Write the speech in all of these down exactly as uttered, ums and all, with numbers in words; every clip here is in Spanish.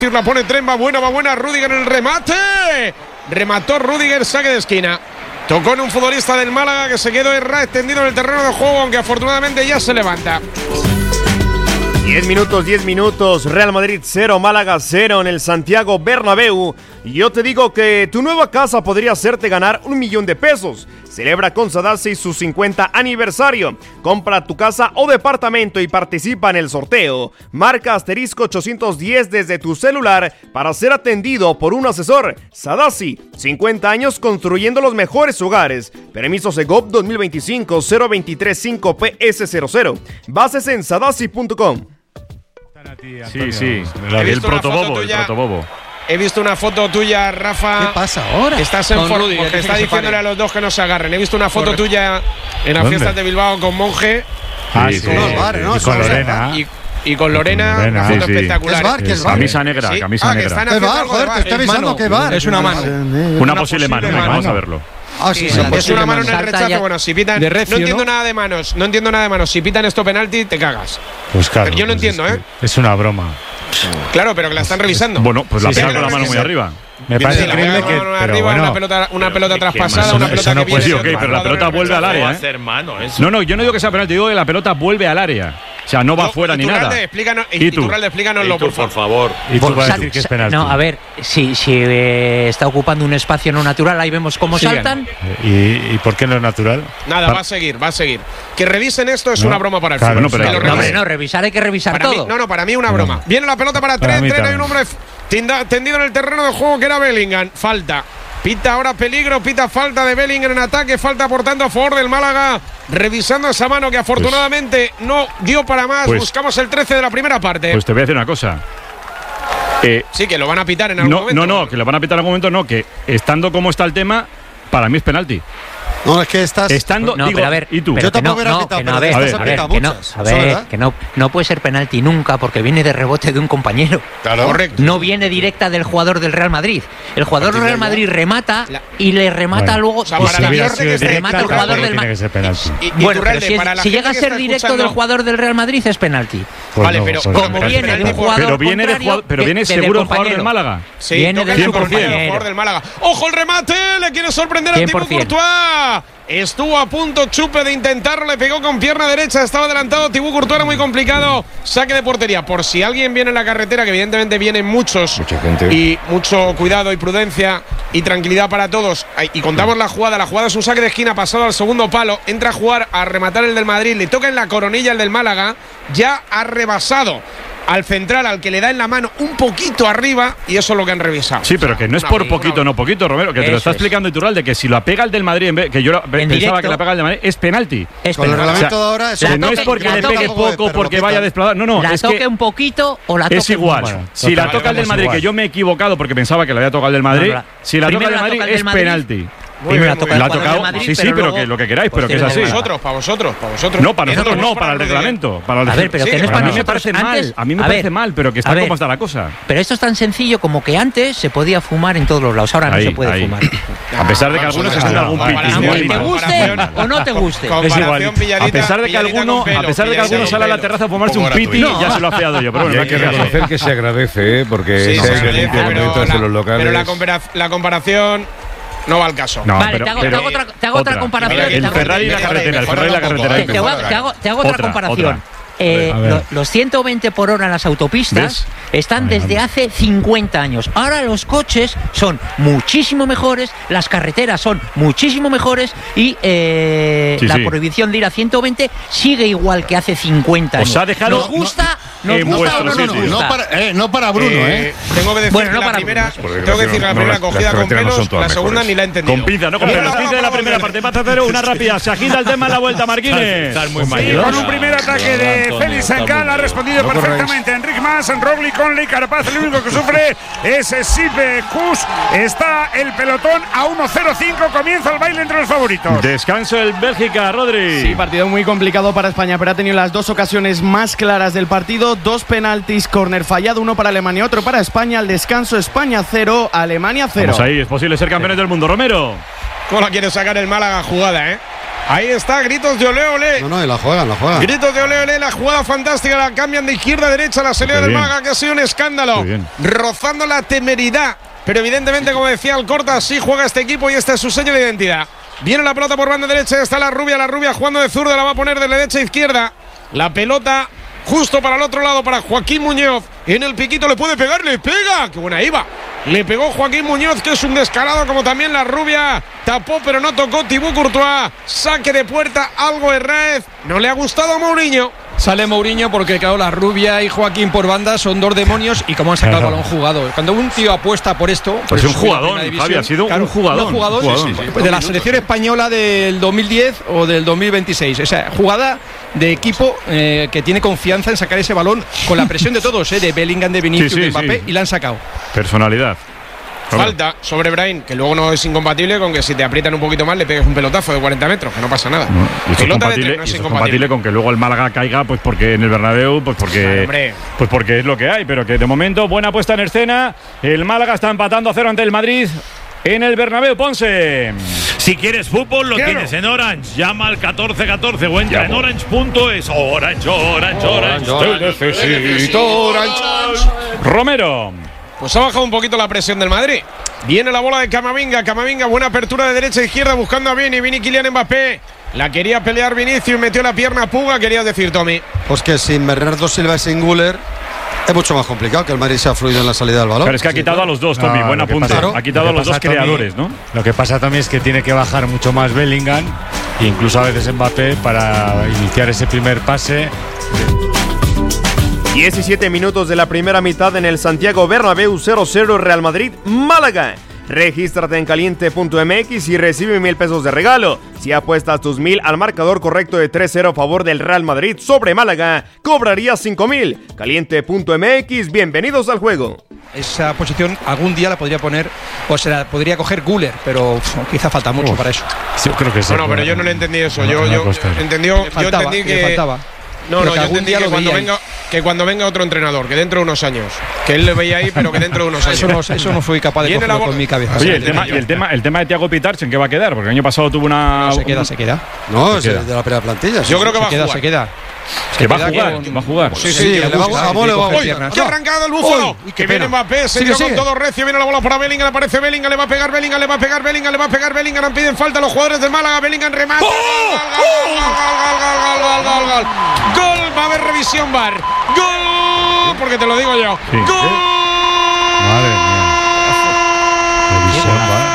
La pone Tren, va buena, va buena. Rüdiger en el remate. Remató Rüdiger, saque de esquina. Tocó en un futbolista del Málaga que se quedó erra, extendido en el terreno de juego, aunque afortunadamente ya se levanta. diez minutos, diez minutos. Real Madrid cero, Málaga cero en el Santiago Bernabéu. Y yo te digo que tu nueva casa podría hacerte ganar un millón de pesos. Celebra con Sadasi su cincuenta aniversario. Compra tu casa o departamento y participa en el sorteo. Marca asterisco ochocientos diez desde tu celular para ser atendido por un asesor. Sadasi, cincuenta años construyendo los mejores hogares. Permiso Segov dos mil veinticinco cero veintitrés cinco P S cero cero. Bases en sadasi punto com. Sí, sí, el protobobo, el protobobo. He visto una foto tuya, Rafa. ¿Qué pasa ahora? Que estás en forma, porque está diciéndole a los dos que no se agarren. He visto una foto Correcto. tuya en las fiestas de Bilbao con Monje. Ah, sí, sí. Con, sí. Bar, ¿no? y con Lorena. Y, y con Lorena, con Lorena. una foto sí, sí. espectacular. ¿Qué es bar? ¿Qué es bar? Camisa negra, ¿Sí? camisa ah, negra. ¿Qué bar? Joder, te estoy avisando que bar. Es una mano. Una, una posible mano, mano. Vamos a verlo. Ah, sí, sí, sí, es una mano en el rechazo. Ya. Bueno, si pitan. Recio, no entiendo ¿no? nada de manos. No entiendo nada de manos. Si pitan esto penalti, te cagas. Pues claro. Pero yo no pues entiendo, es, ¿eh? Es una broma. Claro, pero que la están revisando. Bueno, pues la sí, pega sí, con la mano muy arriba. Me parece increíble que. Pero Pero bueno, una pelota, una pelota traspasada, una pelota no que puede viene. ser, pero la pelota vuelve al área. ¿eh? No, no, yo no digo que sea penalti, digo que la pelota vuelve al área. O sea, no va no, fuera ni nada. Explícanos, ¿Y tú? Iturralde, explícanoslo, por, por favor. Y tú vas a Sal, decir que es penalti. No, a ver, si, si eh, está ocupando un espacio no natural, ahí vemos cómo Siguen. saltan. ¿Y, ¿Y por qué no es natural? Nada, Para... va a seguir, va a seguir. Que revisen esto es no, una broma para el claro, fútbol. no, pero que lo No, hombre, no, revisar hay que revisar para todo. Mí, no, no, para mí una broma. No. Viene la pelota para, para Tren, Tren, hay un también. hombre tendido en el terreno de juego que era Bellingham. Falta. Pita ahora peligro, pita falta de Bellingham en ataque, falta por tanto a favor del Málaga, revisando esa mano que afortunadamente pues, no dio para más, pues, buscamos el trece de la primera parte. Pues te voy a decir una cosa. Eh, sí, que lo van a pitar en algún no, momento. No, no, que lo van a pitar en algún momento, no, que estando como está el tema, para mí es penalti. No, es que estás. Estando, no, digo, pero a ver, ¿y tú? pero Yo que no, tampoco era no, quitado, que no, pero a ver, a ver, a ver, que no, a ver, que no, no puede ser penalti nunca porque viene de rebote de un compañero. Claro. Correcto. No viene directa del jugador del Real Madrid. El jugador del Real Madrid remata La... y le remata bueno, luego. o sea, pues para si la directa, que remata el jugador del Tiene que ser penalti. Y, y bueno, Iturralde, pero si, para la si gente llega a que ser está directo escuchando... del jugador del Real Madrid es penalti. Pues vale, no, pero pues como no, viene de un jugador pero viene de contrario, jugador, pero viene de, seguro del el jugador del Málaga. Sí, viene del cien por compañero. ciento jugador del Málaga. ¡Ojo el remate! Le quiere sorprender a cien Thibaut por ciento. Courtois. Estuvo a punto Chupe de intentarlo, le pegó con pierna derecha, estaba adelantado Thibaut Courtois, era muy complicado. Saque de portería. Por si alguien viene en la carretera, que evidentemente vienen muchos, mucha gente. Y mucho cuidado y prudencia y tranquilidad para todos. Y contamos la jugada. La jugada es un saque de esquina pasado al segundo palo. Entra a jugar a rematar el del Madrid. Le toca en la coronilla el del Málaga. Ya ha rebasado al central, al que le da en la mano un poquito arriba, y eso es lo que han revisado. Sí, pero que no es por poquito, no poquito, Romero, que te lo está explicando Iturralde, que si la pega el del Madrid, en vez, que yo pensaba directo, que la pega el del Madrid, es penalti. Es Con el penalti. reglamento O sea, de ahora, eso que no toque, es porque la le toque, pegue poco, pero porque lo vaya pitan. desplazado. No, no, la es toque que un poquito o la toque es igual. mucho. Si la toca el del Madrid, igual. que yo me he equivocado porque pensaba que le había tocado el del Madrid, No, no, la- si la toca el primero del la Madrid toca el del es Madrid. penalti. Muy Primero bien, la muy toca bien. el La ha jugador tocado, del Madrid, sí, sí, pero pero luego, que lo que queráis, pero que es pues, así. tiene Para vosotros, para vosotros, para vosotros. No, para nosotros no, para el Rudiger. reglamento. Para el A ver, pero Sí, que no es para para a mí me nosotros. parece mal, Antes- a mí me a parece ver, mal, pero que a está ver. como está la cosa. Pero esto es tan sencillo como que antes se podía fumar en todos los lados, ahora no Ahí, se puede ahí. fumar. A pesar de que algunos se sienten algún Comparación, pitis. Aunque te comparación. guste o no te guste. Es Comparación igual. pilladita- A pesar de que pilladita alguno, con pelo, a pesar de que pilladita alguno con sale a la pelo. terraza a fumarse Un un poco piti, gratuito. ya se lo ha afeado yo. Pero Y bueno, hay que ¿qué caso? reconocer que se agradece, ¿eh? Porque Sí, se sí, hace sí, limpio pero momentos la- en los locales. Pero la, compara- la comparación no va al caso. No, Vale, pero- te hago, pero- te hago otra, te hago otra, otra. comparación. El te hago- Ferrari y la carretera, el Ferrari y la carretera. te, te hago, te hago- te hago otra, Otra, comparación. otra. Eh, A ver. lo- los ciento veinte por hora en las autopistas ¿Ves? están Vale, desde vale. hace cincuenta años. Ahora los coches son muchísimo mejores, las carreteras son muchísimo mejores y eh, Sí, la sí. prohibición de ir a ciento veinte sigue igual que hace cincuenta años. Os ha dejado- ¿Nos gusta? ¿Nos en gusta o vuestro no nos sitio. gusta? No para, eh, no para Bruno, ¿eh? Eh, tengo que decir Bueno, que no la para primera, Bruno, porque tengo que decir que la no, primera las- cogida las con carreteras no pelos, son todas la segunda mejores. ni la he entendido. Con pinza, no con pelos. quince de la primera parte, pasa cero, una rápida. Se agita el tema en la vuelta, Marquines. muy Sí, con un primer ataque de Félix Sancal ha respondido perfectamente Enric Mas, Roglic, Conley, Carapaz. El único que sufre es Sipe Kus. Está el pelotón a uno cero cinco. Comienza el baile entre los favoritos. Descanso el Bélgica, Rodri. Sí, partido muy complicado para España, pero ha tenido las dos ocasiones más claras del partido. Dos penaltis, córner fallado, uno para Alemania, otro para España. Al descanso, España cero, Alemania cero. Vamos ahí, es posible ser campeones del mundo. Romero. ¿Cómo la quiere sacar el Málaga jugada, eh? Ahí está, gritos de ole ole. No, no, y la juegan, la juegan. Gritos de ole ole, la jugada fantástica, la cambian de izquierda a derecha, la salida del Málaga, que ha sido un escándalo. Rozando la temeridad. Pero evidentemente, como decía Alcorta, sí juega este equipo y este es su sello de identidad. Viene la pelota por banda derecha, está la rubia, la rubia jugando de zurda, la va a poner de derecha a izquierda. La pelota justo para el otro lado, para Joaquín Muñoz. En el piquito le puede pegar, le pega. ¡Qué buena iba! Le pegó Joaquín Muñoz, que es un descarado, como también la rubia. Tapó, pero no tocó Thibaut Courtois. Saque de puerta, algo Herrez. No le ha gustado a Mourinho. Sale Mourinho porque, claro, la rubia y Joaquín por banda son dos demonios y como han sacado el balón jugado. Cuando un tío apuesta por esto... Pues es un jugador, Javi, ha sido claro, un jugador. Un jugador, jugador. Sí, sí, sí. De la selección española del dos mil diez o del dos mil veintiséis. O sea, jugada de equipo eh, que tiene confianza en sacar ese balón con la presión de todos, eh, de Bellingham, de Vinicius, sí, sí, de Mbappé, sí. Y la han sacado. Personalidad. Falta sobre Brahim, que luego no es incompatible con que si te aprietan un poquito más le pegues un pelotazo de cuarenta metros, que no pasa nada. No, y eso es compatible, no es, y eso es compatible con que luego el Málaga caiga, pues porque en el Bernabéu, pues porque, claro, pues porque es lo que hay, pero que de momento buena puesta en escena. El Málaga está empatando a cero ante el Madrid en el Bernabéu. Ponce. Si quieres fútbol, lo Quiero. tienes en Orange. Llama al catorce catorce o entra en orange punto es. Orange, Orange, Orange. Orange. Te necesito Orange. Romero. Pues ha bajado un poquito la presión del Madrid. Viene la bola de Camavinga. Camavinga, buena apertura de derecha a izquierda buscando a Vini. Vini Kylian Mbappé. La quería pelear Vinicius, metió la pierna Puga. Querías decir, Tommy. Pues que sin Bernardo Silva y sin Güler es mucho más complicado que el Madrid sea fluido en la salida del balón. Pero es que ha quitado sí, a los dos, Tommy. No, buen apunte. Pasa, ha quitado a los dos Tommy, creadores, ¿no? Lo que pasa también es que tiene que bajar mucho más Bellingham, incluso a veces Mbappé, para iniciar ese primer pase. diecisiete minutos de la primera mitad en el Santiago Bernabéu, cero cero Real Madrid Málaga. Regístrate en caliente punto m x y recibe mil pesos de regalo. Si apuestas tus mil al marcador correcto de tres cero a favor del Real Madrid sobre Málaga, cobrarías cinco mil. caliente punto m x, bienvenidos al juego. Esa posición algún día la podría poner, o se la podría coger Güler, pero uf, quizá falta mucho Uf. para eso. Sí, creo que sí. Bueno, pero yo no le entendí eso. Yo, yo, entendió, yo entendí que. Le faltaba. No, no, yo entendí que cuando, venga, que cuando venga otro entrenador, que dentro de unos años, que él le veía ahí, pero que dentro de unos años. Eso no, eso no fui capaz de cogerlo con mi cabeza. Oye, el tema, el, tema, el tema de Thiago Pitarch, ¿en qué va a quedar? Porque el año pasado tuvo una… No, se queda, se queda. No, se es queda. de la primera plantilla. Yo creo que se va queda, a jugar. Se queda, que va a jugar, con, va a jugar. Sí, sí, sí, le va a jugar. ¡Qué arrancado el búfalo! Uy, que viene Mbappé, se dio con todo recio, viene la bola para Bellingham, aparece Bellingham, le va a pegar Bellingham, le va a pegar Bellingham, le va a pegar Bellingham, piden falta los jugadores del Málaga, Bellingham remata. ¡Gol, gol, gol, gol, gol! ¡Gol! Va a haber revisión V A R. ¡Gol! Porque te lo digo yo. Sí. ¡Gol! Madre mía. Revisión V A R.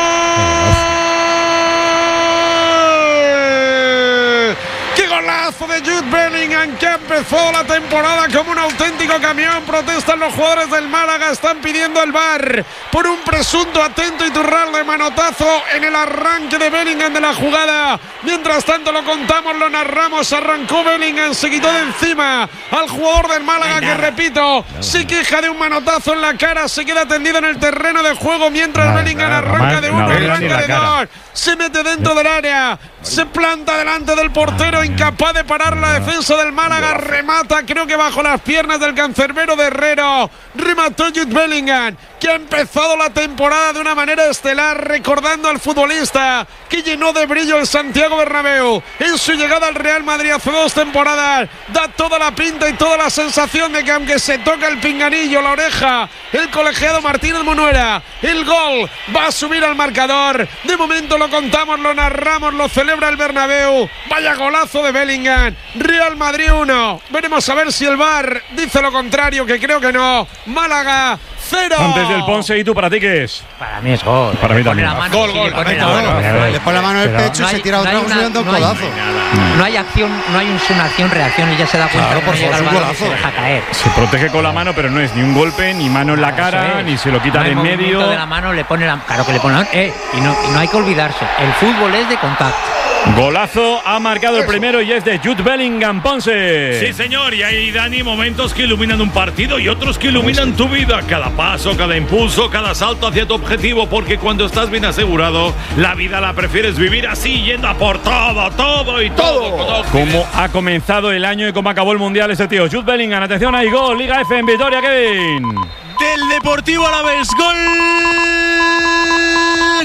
De Jude Bellingham, que empezó la temporada como un auténtico camión. Protestan los jugadores del Málaga, están pidiendo el V A R por un presunto atento y turral de manotazo en el arranque de Bellingham de la jugada. Mientras tanto lo contamos, lo narramos. Arrancó Bellingham, se quitó de encima al jugador del Málaga, que repito, se queja de un manotazo en la cara, se queda tendido en el terreno de juego mientras nada, Bellingham nada, arranca de uno, arranca de dos, se mete dentro del área, se planta delante del portero, incapaz de parar la defensa del Málaga, remata, creo que bajo las piernas del cancerbero de Herrero, remató Jude Bellingham, que ha empezado la temporada de una manera estelar, recordando al futbolista que llenó de brillo el Santiago Bernabéu en su llegada al Real Madrid hace dos temporadas. Da toda la pinta y toda la sensación de que aunque se toca el pinganillo, la oreja, el colegiado Martínez Munuera, el gol va a subir al marcador. De momento lo contamos, lo narramos, lo celebra el Bernabéu. Vaya golazo de Bellingham. Real Madrid uno. Veremos a ver si el V A R dice lo contrario, que creo que no. Málaga cero. Antes del Ponce, ¿y tú para ti qué es? Para mí es gol. Para mí también. Mano, gol, sí, gol. le pone la mano, mano. le pone la mano en el pecho, no hay, se tira otra no cosa y le da un no codazo. No hay acción, no hay una acción, reacción y ya se da cuenta, claro, que por no llega favor, al balón y golazo. se deja caer. Se protege con la mano, pero no es ni un golpe, ni mano en la cara, es. ni se lo quita no de en medio. De la mano le pone la, claro que le pone la, eh, y, no, y no hay que olvidarse, el fútbol es de contacto. Golazo, ha marcado el primero y es de Jude Bellingham. Ponce. Sí, señor, y hay, Dani, momentos que iluminan un partido y otros que iluminan tu vida. Cada paso, cada impulso, cada salto hacia tu objetivo, porque cuando estás bien asegurado, la vida la prefieres vivir así, yendo a por todo, todo y todo. todo. Como ha comenzado el año y cómo acabó el Mundial este tío. Jude Bellingham, atención, hay gol, Liga F en Vitoria, Kevin. Del Deportivo Alavés, gol.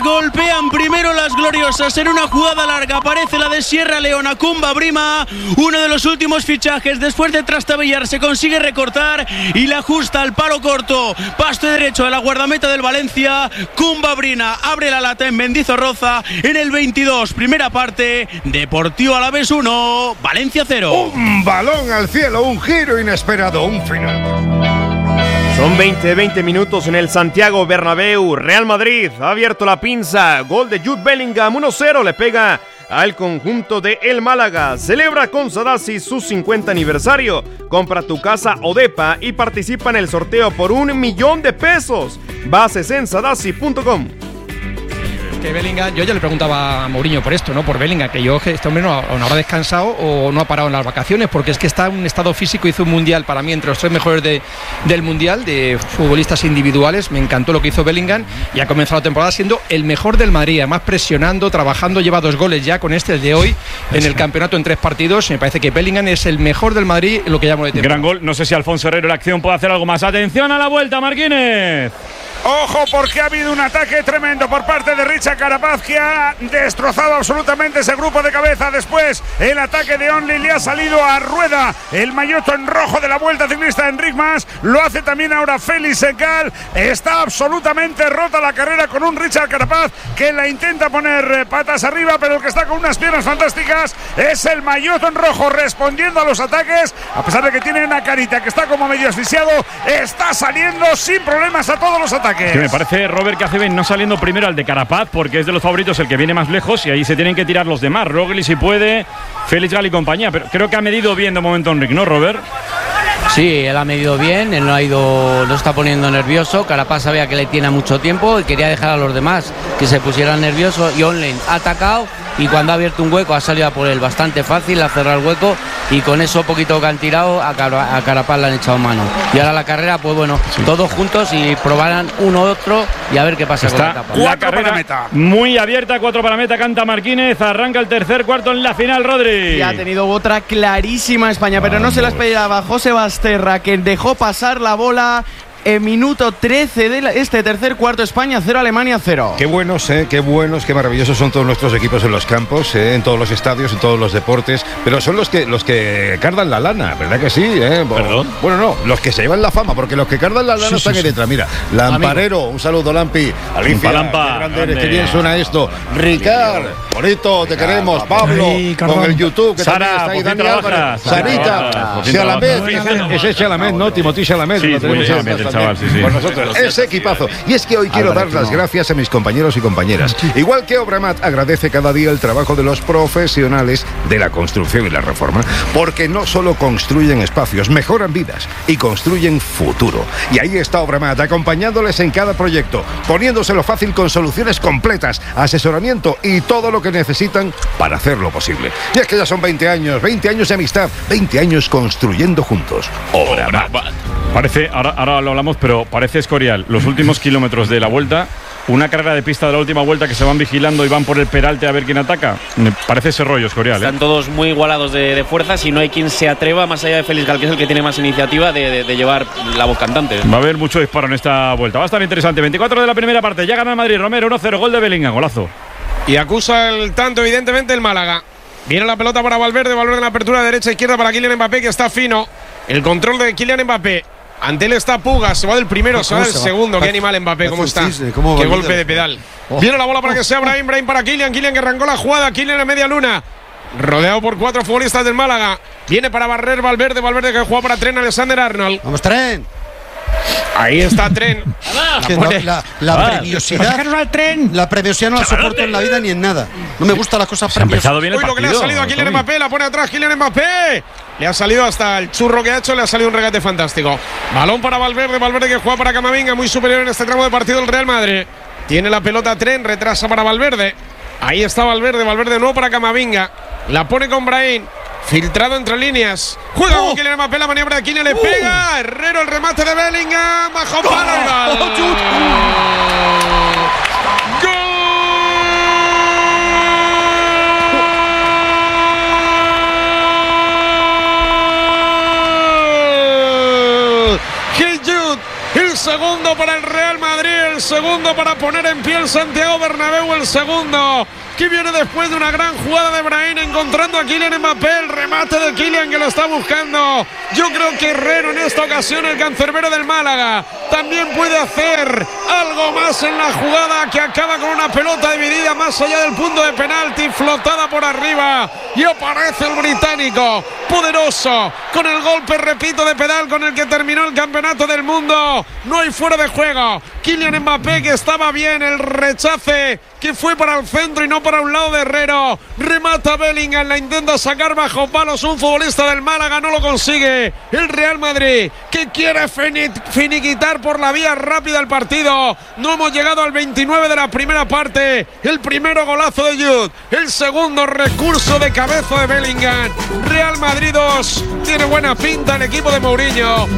golpean primero las gloriosas en una jugada larga. Aparece la de Sierra Leona, Kumba Brima, uno de los últimos fichajes. Después de trastabillar se consigue recortar y la ajusta al palo corto. Pasto derecho de la guardameta del Valencia. Kumba Brina abre la lata en Mendizorroza en el veintidós. Primera parte, Deportivo Alavés uno, Valencia cero. Un balón al cielo, un giro inesperado, un final. Son veinte, veinte minutos en el Santiago Bernabéu. Real Madrid ha abierto la pinza. Gol de Jude Bellingham, uno cero, le pega al conjunto de el Málaga. Celebra con Sadasi su cincuenta aniversario. Compra tu casa o depa y participa en el sorteo por un millón de pesos. Bases en sadasi punto com. Que Bellingham, yo ya le preguntaba a Mourinho por esto, ¿no? Por Bellingham, que yo, que este hombre no, no habrá descansado o no ha parado en las vacaciones, porque es que está en un estado físico. Hizo un mundial para mí entre los tres mejores de, del mundial, de futbolistas individuales. Me encantó lo que hizo Bellingham y ha comenzado la temporada siendo el mejor del Madrid, además presionando, trabajando, lleva dos goles ya con este, el de hoy, en el campeonato en tres partidos. Me parece que Bellingham es el mejor del Madrid en lo que llamo de temporada. Gran gol, no sé si Alfonso Herrero en la acción puede hacer algo más. Atención a la vuelta, Marquínez. Ojo, porque ha habido un ataque tremendo por parte de Richard Carapaz, que ha destrozado absolutamente ese grupo de cabeza. Después el ataque de Only le ha salido a Rueda, el maillot en rojo de la Vuelta Ciclista de Enric Mas. Lo hace también ahora Félix Segal. Está absolutamente rota la carrera con un Richard Carapaz que la intenta poner patas arriba, pero el que está con unas piernas fantásticas es el maillot en rojo, respondiendo a los ataques. A pesar de que tiene una carita que está como medio asfixiado, está saliendo sin problemas a todos los ataques. Que me parece, Robert, que hace bien no saliendo primero al de Carapaz, porque es de los favoritos el que viene más lejos y ahí se tienen que tirar los demás. Roglic si puede, Félix Gal y compañía, pero creo que ha medido bien de momento Enric, ¿no, Robert? Sí, él ha medido bien, él no ha ido, no está poniendo nervioso. Carapaz sabía que le tiene mucho tiempo y quería dejar a los demás que se pusieran nerviosos, y Online ha atacado y cuando ha abierto un hueco ha salido a por él bastante fácil, a cerrar el hueco, y con eso poquito que han tirado a, Car a Carapaz le han echado mano. Y ahora la carrera, pues bueno, sí, todos juntos y probarán uno otro y a ver qué pasa. Está con la etapa. La carrera meta. Muy abierta, cuatro para meta, canta Marquínez, arranca el tercer cuarto en la final, Rodri. Y ha tenido otra clarísima España, pero no se la esperaba José Basterra, que dejó pasar la bola. En minuto trece de este tercer cuarto, España cero, Alemania cero. Qué buenos, eh, qué buenos, qué maravillosos son todos nuestros equipos en los campos, eh, en todos los estadios, en todos los deportes, pero son los que los que cardan la lana, ¿verdad que sí? Eh? ¿Perdón? Bueno, no, los que se llevan la fama, porque los que cardan la lana sí, están sí, ahí detrás. Mira, Lamparero, un saludo, Lampi. Alicia, Lampa, qué grande eres, qué bien suena esto. Ricard, bonito, te queremos. Pablo, con el YouTube, que Sara, también está ahí. Dani Álvarez, Sarita, Chalamet, ese es Chalamet, ¿no? Timothy Chalamet. Sí, muy bien, el chaval, sí, sí. Por nosotros, ese equipazo. Y es que hoy quiero dar las gracias a mis compañeros y compañeras. Igual que Obramat agradece cada día el trabajo de los profesionales de la construcción y la reforma, porque no solo construyen espacios, mejoran vidas y construyen futuro. Y ahí está Obramat, acompañándoles en cada proyecto, poniéndoselo fácil con soluciones completas, asesoramiento y todo lo que necesitan para hacerlo posible. Y es que ya son veinte años, veinte años de amistad, veinte años construyendo juntos. Obramat. Parece, ahora, ahora lo hablamos, pero parece Escorial. Los últimos kilómetros de la vuelta, una carrera de pista de la última vuelta que se van vigilando y van por el peralte a ver quién ataca. Me parece ese rollo, Escorial. ¿eh? Están todos muy igualados de, de fuerzas y no hay quien se atreva, más allá de Félix Gal, que es el que tiene más iniciativa, de, de, de llevar la voz cantante. Va a haber mucho disparo en esta vuelta. Va a estar interesante. veinticuatro de la primera parte. Ya gana el Madrid. Romero, uno cero. Gol de Bellingham. Golazo. Y acusa el tanto, evidentemente, el Málaga. Viene la pelota para Valverde. Valverde en la apertura derecha-izquierda para Kylian Mbappé, que está fino. El control de Kylian Mbappé. Ante él está Puga, se va del primero, se va del segundo. Qué animal Mbappé, cómo está. Qué golpe de pedal. Viene la bola para que sea Brahim, Brahim para Kylian, Kylian que arrancó la jugada, Kylian en media luna. Rodeado por cuatro futbolistas del Málaga. Viene para barrer Valverde, Valverde que juega para Trent Alexander-Arnold. Vamos, Trent. Ahí está Trent. La, la, la previosidad. La previosidad no la soporto en la vida ni en nada. No me gustan las cosas previosas. Ha empezado bien el Uy, lo que le ha salido a Kylian Mbappé, la pone atrás Kylian Mbappé. Le ha salido hasta el churro que ha hecho, le ha salido un regate fantástico. Balón para Valverde, Valverde que juega para Camavinga, muy superior en este tramo de partido el Real Madrid. Tiene la pelota Trent, retrasa para Valverde. Ahí está Valverde, Valverde de nuevo para Camavinga. La pone con Brahim. Filtrado entre líneas. Juega oh. con Kylian Mbappé, la maniobra de Kylian le uh. pega. Herrero, el remate de Bellingham. Bajo oh. palo y gol. ¡Gol! Gil Jude, el segundo para el Real Madrid, el el segundo para poner en pie el Santiago Bernabéu, el segundo, que viene después de una gran jugada de Brahim encontrando a Kylian Mbappé, el remate de Kylian que lo está buscando. Yo creo que Herrero en esta ocasión, el cancerbero del Málaga, también puede hacer algo más en la jugada, que acaba con una pelota dividida más allá del punto de penalti, flotada por arriba, y aparece el británico, poderoso, con el golpe, repito, de pedal con el que terminó el campeonato del mundo. No hay fuera de juego. Kylian Mbappé, que estaba bien, el rechace que fue para el centro y no para un lado de Herrero. Remata Bellingham, la intenta sacar bajo palos un futbolista del Málaga, no lo consigue. El Real Madrid, que quiere finiquitar por la vía rápida el partido. No hemos llegado al veintinueve de la primera parte. El primero golazo de Jude, el segundo recurso de cabeza de Bellingham. Real Madrid dos, tiene buena pinta el equipo de Mourinho.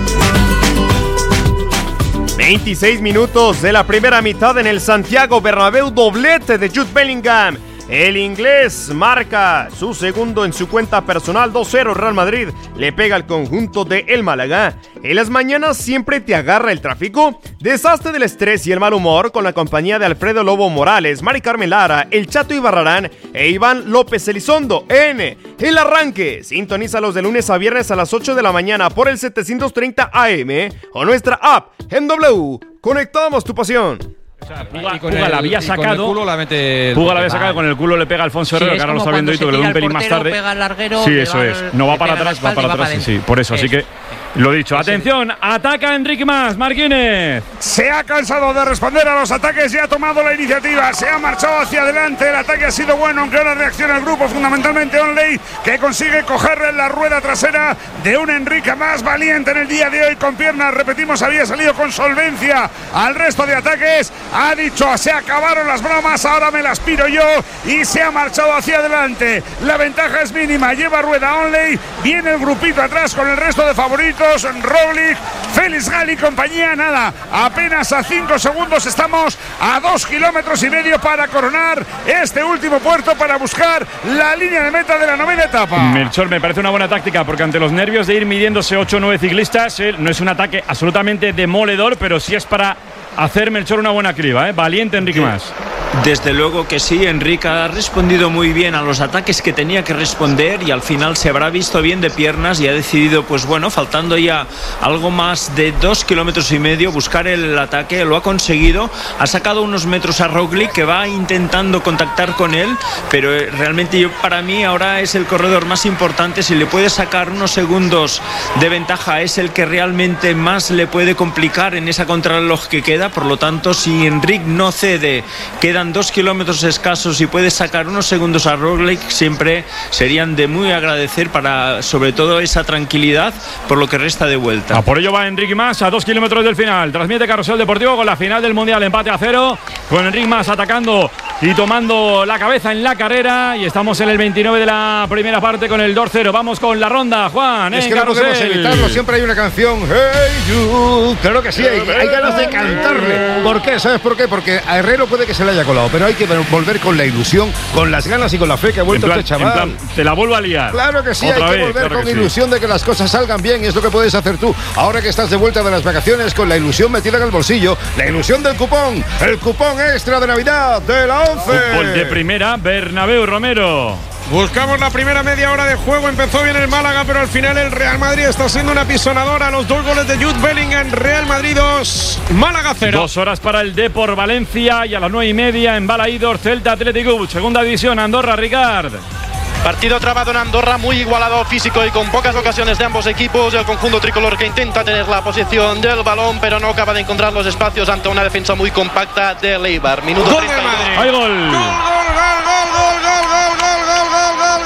veintiséis minutos de la primera mitad en el Santiago Bernabéu, doblete de Jude Bellingham. El inglés marca su segundo en su cuenta personal. Dos cero Real Madrid le pega al conjunto de el Málaga. En las mañanas siempre te agarra el tráfico. Deshazte del estrés y el mal humor con la compañía de Alfredo Lobo Morales, Mari Carmen Lara, El Chato Ibarrarán e Iván López Elizondo en El Arranque. Sintonízalos de lunes a viernes a las ocho de la mañana por el setecientos treinta A M o nuestra app en W. Conectamos tu pasión. Puga, Puga la había sacado. Puga la había sacado, con el culo le pega a Alfonso Herrero, sí, que ahora lo está viendo Hito, que le da un pelín más tarde. Pega al larguero, sí, eso es. No va para atrás, va para atrás. Sí, sí, por eso. Así que lo dicho. Atención, ataca Enrique Mas, Marquínez. Se ha cansado de responder a los ataques y ha tomado la iniciativa. Se ha marchado hacia adelante. El ataque ha sido bueno, aunque ahora reacciona el grupo, fundamentalmente Onley, que consigue cogerle la rueda trasera de un Enrique Mas valiente en el día de hoy con piernas. Repetimos, había salido con solvencia al resto de ataques. Ha dicho, se acabaron las bromas, ahora me las piro yo, y se ha marchado hacia adelante. La ventaja es mínima, lleva rueda Onley, viene el grupito atrás con el resto de favoritos, Roglic, Félix Gal y compañía. Nada, apenas a cinco segundos, estamos a dos kilómetros y medio para coronar este último puerto, para buscar la línea de meta de la novena etapa. Melchor, me parece una buena táctica, porque ante los nervios de ir midiéndose ocho o nueve ciclistas, eh, no es un ataque absolutamente demoledor, pero sí es para hacer, Melchor, una buena criba, ¿eh? Valiente Enrique Mas. Desde luego que sí, Enrique ha respondido muy bien a los ataques que tenía que responder, y al final se habrá visto bien de piernas y ha decidido, pues bueno, faltando ya algo más de dos kilómetros y medio, buscar el ataque. Lo ha conseguido, ha sacado unos metros a Roglic, que va intentando contactar con él, pero realmente yo, para mí ahora es el corredor más importante. Si le puede sacar unos segundos de ventaja, es el que realmente más le puede complicar en esa contrarreloj que queda. Por lo tanto, si Enrique no cede, quedan dos kilómetros escasos y puede sacar unos segundos a Roglic, siempre serían de muy agradecer, para sobre todo esa tranquilidad por lo que resta de vuelta. A por ello va Enrique Mas a dos kilómetros del final. Transmite Carrusel Deportivo con la final del Mundial, empate a cero, con Enrique Mas atacando y tomando la cabeza en la carrera, y estamos en el veintinueve de la primera parte con el dos cero. Vamos con la ronda, Juan. Es en que no Carrusel. podemos evitarlo, siempre hay una canción. Hey you. Claro que sí, hay, hay ganas de cantarle. ¿Por qué? ¿Sabes por qué? Porque a Herrero puede que se le haya colado, pero hay que volver con la ilusión, con las ganas y con la fe que ha vuelto plan, este chaval. Plan, te la vuelvo a liar. Claro que sí, Otra hay que vez, volver claro con que ilusión sí. de que las cosas salgan bien, y es lo que puedes hacer tú. Ahora que estás de vuelta de las vacaciones, con la ilusión metida en el bolsillo, la ilusión del cupón, el cupón extra de Navidad de la ONCE. Fútbol de primera, Bernabéu, Romero. Buscamos la primera media hora de juego. Empezó bien el Málaga, pero al final el Real Madrid está siendo una pisonadora. Los dos goles de Jude Bellingham. Real Madrid dos, Málaga cero. Dos horas para el Depor Valencia, y a las nueve y media en Balaídor, Celta Atlético, segunda división, Andorra, Ricard. Partido trabado en Andorra, muy igualado físico y con pocas ocasiones de ambos equipos. El conjunto tricolor, que intenta tener la posesión del balón, pero no acaba de encontrar los espacios ante una defensa muy compacta del Eibar. Minuto gol de Madrid. ¡Hay gol! ¡Gol, gol, gol, gol, gol, gol, gol, gol, gol, gol,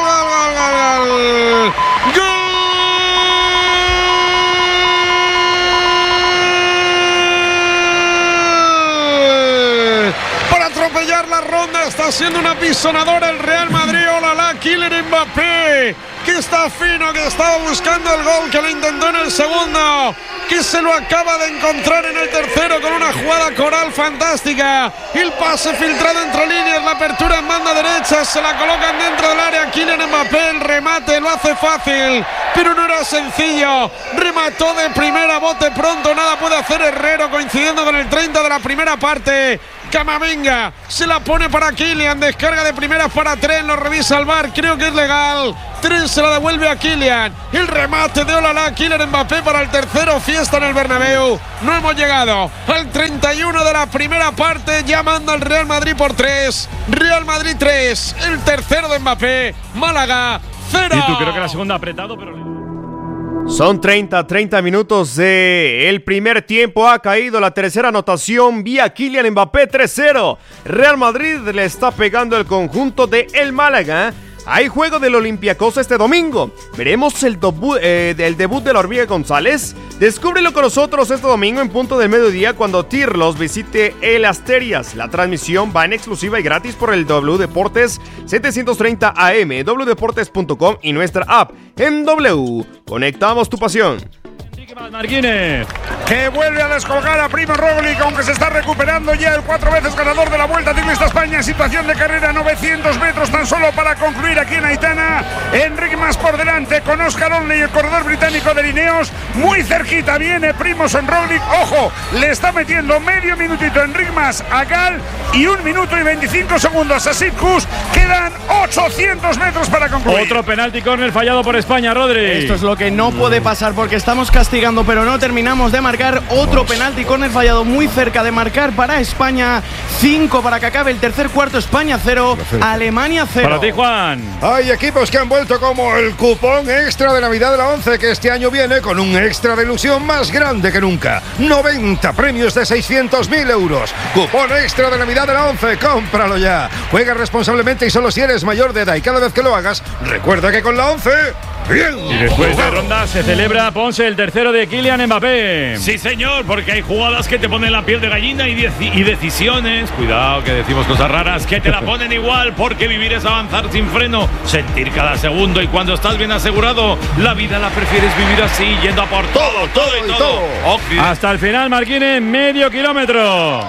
gol, gol, gol, gol! Para atropellar la ronda, está siendo una pisonadora el Real Madrid. Olala, Kylian Mbappé, que está fino, que estaba buscando el gol, que lo intentó en el segundo, que se lo acaba de encontrar en el tercero con una jugada la coral fantástica. El pase filtrado entre líneas, la apertura en banda derecha, se la colocan dentro del área. Kylian Mbappé, el remate lo hace fácil, pero no era sencillo. Remató de primera, bote pronto, nada puede hacer Herrero, coincidiendo con el treinta de la primera parte. Camavinga se la pone para Kylian, descarga de primeras para Trent, lo revisa el V A R, creo que es legal. Trent se la devuelve a Kylian, el remate de Olala, Kylian Mbappé para el tercero, fiesta en el Bernabéu. No hemos llegado al treinta y uno de la primera parte, ya manda el Real Madrid por tres. Real Madrid tres, el tercero de Mbappé, Málaga cero. Y tú creo que la segunda apretado, pero... Son treinta, treinta minutos de el primer tiempo. Ha caído la tercera anotación vía Kylian Mbappé, tres cero. Real Madrid le está pegando el conjunto de el Málaga. Hay juego del Olympiacos este domingo. Veremos el, dobu- eh, el debut de la Hormiga González. Descúbrelo con nosotros este domingo en punto del mediodía cuando Tirlos visite el Asterias. La transmisión va en exclusiva y gratis por el W Deportes setecientos treinta A M, w deportes punto com y nuestra app en W. Conectamos tu pasión. Marquínez, que vuelve a descolgar a Primo Roglic, aunque se está recuperando ya el cuatro veces ganador de la Vuelta Ciclista España en situación de carrera, novecientos metros tan solo para concluir aquí en Aitana. Enric Mas por delante con Oscar Onley, el corredor británico de Lineos, muy cerquita viene Primož Roglic, ojo, le está metiendo medio minutito Enric Mas a Gal y un minuto y veinticinco segundos a Sepp Kuss, quedan ochocientos metros para concluir. Otro penalti córner fallado por España, Rodri. Esto es lo que no puede pasar porque estamos castigando, pero no terminamos de marcar. Otro penalti córner fallado muy cerca de marcar para España. cinco para que acabe el tercer cuarto. España cero, Alemania cero. Para ti, Juan. Hay equipos que han vuelto como el cupón extra de Navidad de la once, que este año viene con un extra de ilusión más grande que nunca. noventa premios de seiscientos mil euros. Cupón extra de Navidad de la once. Cómpralo ya. Juega responsablemente y solo si eres mayor de edad. Y cada vez que lo hagas, recuerda que con la once... Bien. Y después de ronda se celebra, Ponce, el tercero de Kylian Mbappé. Sí, señor, porque hay jugadas que te ponen la piel de gallina y, deci- y decisiones, cuidado que decimos cosas raras, que te la ponen igual, porque vivir es avanzar sin freno, sentir cada segundo, y cuando estás bien asegurado, la vida la prefieres vivir así, yendo a por todo, todo y todo. todo. Hasta el final, Marquínez, medio kilómetro.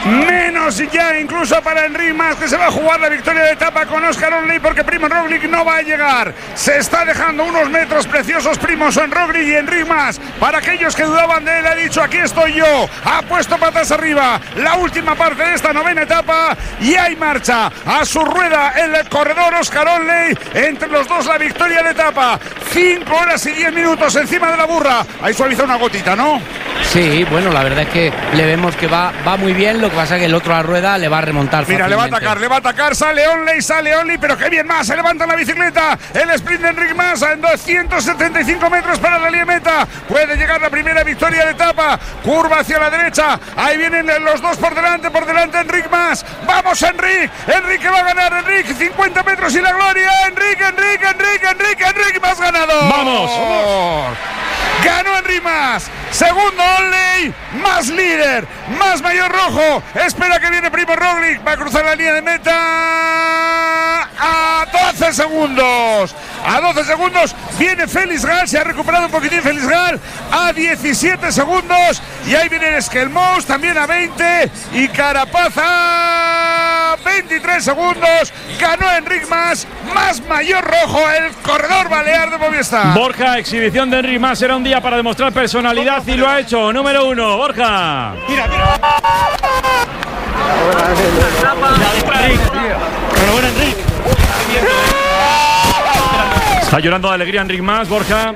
Menos ya incluso para Enric Mas, que se va a jugar la victoria de etapa con Oscar Onley, porque Primo Roglic no va a llegar. Se está dejando unos metros preciosos Primož Roglic, y Enric Mas, para aquellos que dudaban de él, ha dicho: aquí estoy yo. Ha puesto patas arriba la última parte de esta novena etapa y hay marcha. A su rueda el corredor Oscar Onley, entre los dos la victoria de etapa. cinco horas y diez minutos encima de la burra. Ahí suaviza una gotita, ¿no? Sí, bueno, la verdad es que le vemos que va, va muy bien, lo que pasa es que el otro a la rueda le va a remontar. Mira, le va a atacar, le va a atacar, sale Onley, sale Onley, pero qué bien más, se levanta la bicicleta, el sprint de Enric Mas en doscientos setenta y cinco metros para la línea meta, puede llegar la primera victoria de etapa, curva hacia la derecha, ahí vienen los dos por delante, por delante Enric Mas, vamos Enric, Enric que va a ganar, Enric, cincuenta metros y la gloria, Enric, Enric, Enric, Enric, Enric Mas ganado. ¡Vamos! ¡Vamos! Ganó Enric Mas, segundo Onley, más líder, más mayor rojo, espera que viene Primo Roglic, va a cruzar la línea de meta a doce segundos, a doce segundos viene Félix Gal, se ha recuperado un poquitín Félix Gal, a diecisiete segundos, y ahí viene Skelmos también a veinte, y Carapaz a veintitrés segundos, ganó Enric Mas, más mayor rojo, el corredor balear de Movistar. Borja, exhibición de Enric Mas, era un día para demostrar personalidad y lo ha hecho. Número uno, Borja. Mira, mira. Enhorabuena, Enric. Está llorando de alegría Enric Mas, Borja.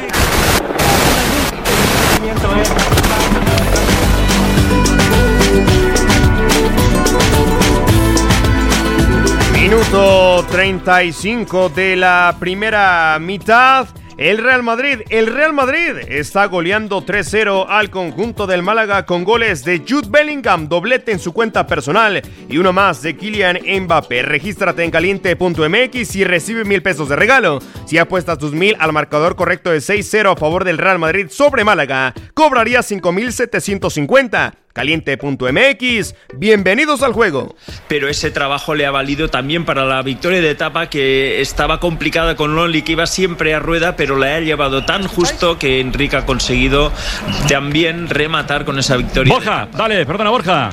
Minuto treinta y cinco de la primera mitad. El Real Madrid, el Real Madrid está goleando tres cero al conjunto del Málaga con goles de Jude Bellingham, doblete en su cuenta personal y uno más de Kylian Mbappé. Regístrate en caliente punto m x y recibe mil pesos de regalo. Si apuestas tus mil al marcador correcto de seis cero a favor del Real Madrid sobre Málaga, cobrarías cinco mil setecientos cincuenta. caliente punto m x. Bienvenidos al juego. Pero ese trabajo le ha valido también para la victoria de etapa, que estaba complicada con Lonely, que iba siempre a rueda, pero la ha llevado tan justo que Enric ha conseguido también rematar con esa victoria. Borja, dale, perdona, Borja.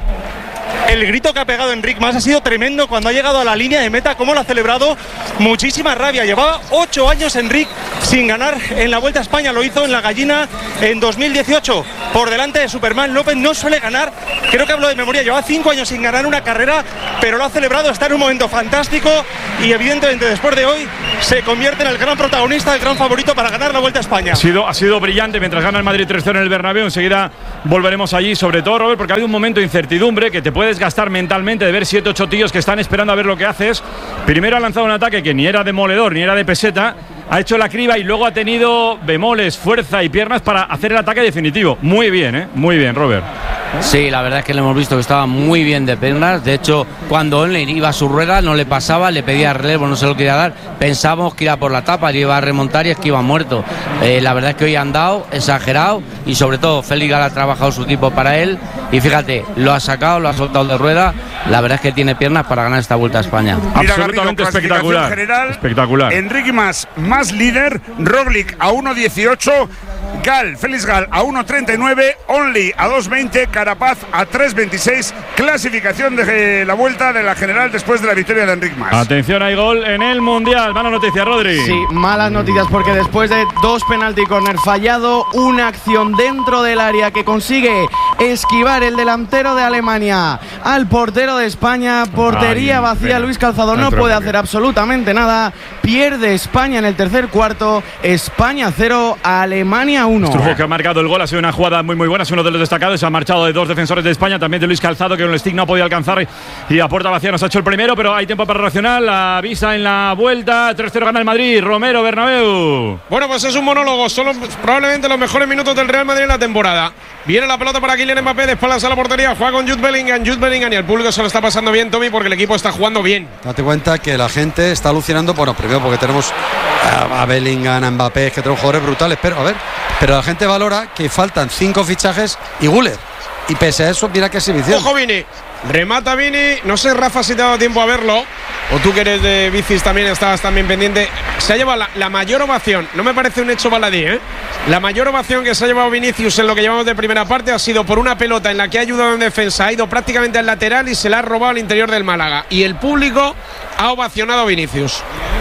El grito que ha pegado Enric Mas ha sido tremendo cuando ha llegado a la línea de meta, cómo lo ha celebrado, muchísima rabia. Llevaba ocho años Enric sin ganar en la Vuelta a España, lo hizo en la Gallina en dos mil dieciocho, por delante de Superman López. No suele ganar, creo que hablo de memoria, lleva cinco años sin ganar una carrera, pero lo ha celebrado, está en un momento fantástico y evidentemente después de hoy se convierte en el gran protagonista, el gran favorito para ganar la Vuelta a España. Ha sido, ha sido brillante mientras gana el Madrid tres cero en el Bernabéu. Enseguida volveremos allí, sobre todo, Robert, porque ha habido un momento de incertidumbre que te puedes gastar mentalmente, de ver siete ocho tíos que están esperando a ver lo que haces. Primero ha lanzado un ataque que ni era demoledor ni era de peseta, ha hecho la criba y luego ha tenido bemoles, fuerza y piernas para hacer el ataque definitivo. Muy bien, ¿eh? Muy bien, Robert. Sí, la verdad es que le hemos visto que estaba muy bien de piernas. De hecho, cuando Online iba a su rueda no le pasaba, le pedía relevo, no se lo quería dar. Pensábamos que iba por la tapa, que iba a remontar y es que iba muerto. Eh, la verdad es que hoy han dado exagerado y sobre todo Félix Gal ha trabajado su equipo para él y fíjate, lo ha sacado, lo ha soltado de rueda. La verdad es que tiene piernas para ganar esta Vuelta a España. Mira, absolutamente Garrido, espectacular. General, espectacular. Enric Mas más líder, Roglic a uno dieciocho, Gal, Félix Gal a uno treinta y nueve, Only a dos veinte, Carapaz a tres veintiséis. Clasificación de la Vuelta de la General después de la victoria de Enric Mas. Atención, hay gol en el Mundial. Mala noticia, Rodri. Sí, malas noticias porque después de dos penalti corner fallado, una acción dentro del área que consigue esquivar el delantero de Alemania al portero de España. Portería Ay, vacía, pena. Luis Calzado no puede hacer absolutamente nada. Pierde España en el tercer cuarto. España cero, Alemania uno. Strujo, que ha marcado el gol, ha sido una jugada muy muy buena, es uno de los destacados. Se ha marchado de dos defensores de España, también de Luis Calzado, que con el stick no ha podido alcanzar y a puerta vacía nos ha hecho el primero, pero hay tiempo para reaccionar. La visa en la Vuelta, tres cero gana el Madrid. Romero, Bernabéu. Bueno, pues es un monólogo, son los, probablemente los mejores minutos del Real Madrid en la temporada. Viene la pelota para Kylian Mbappé, de espaldas a la portería, juega con Jude Bellingham, Jude Bellingham y el público se lo está pasando bien, Tommy, porque el equipo está jugando bien. Date cuenta que la gente está alucinando, bueno, primero porque tenemos a, a Bellingham, a Mbappé, que tenemos jugadores brutales, pero a ver, pero la gente valora que faltan cinco fichajes y Güler. Y pese a eso, mira qué exhibición. Ojo, Vini. Remata Vini. No sé, Rafa, si te ha dado tiempo a verlo. O tú que eres de bicis también estabas también pendiente. Se ha llevado la, la mayor ovación. No me parece un hecho baladí, ¿eh? La mayor ovación que se ha llevado Vinicius en lo que llevamos de primera parte ha sido por una pelota en la que ha ayudado en defensa. Ha ido prácticamente al lateral y se la ha robado al interior del Málaga. Y el público ha ovacionado a Vinicius.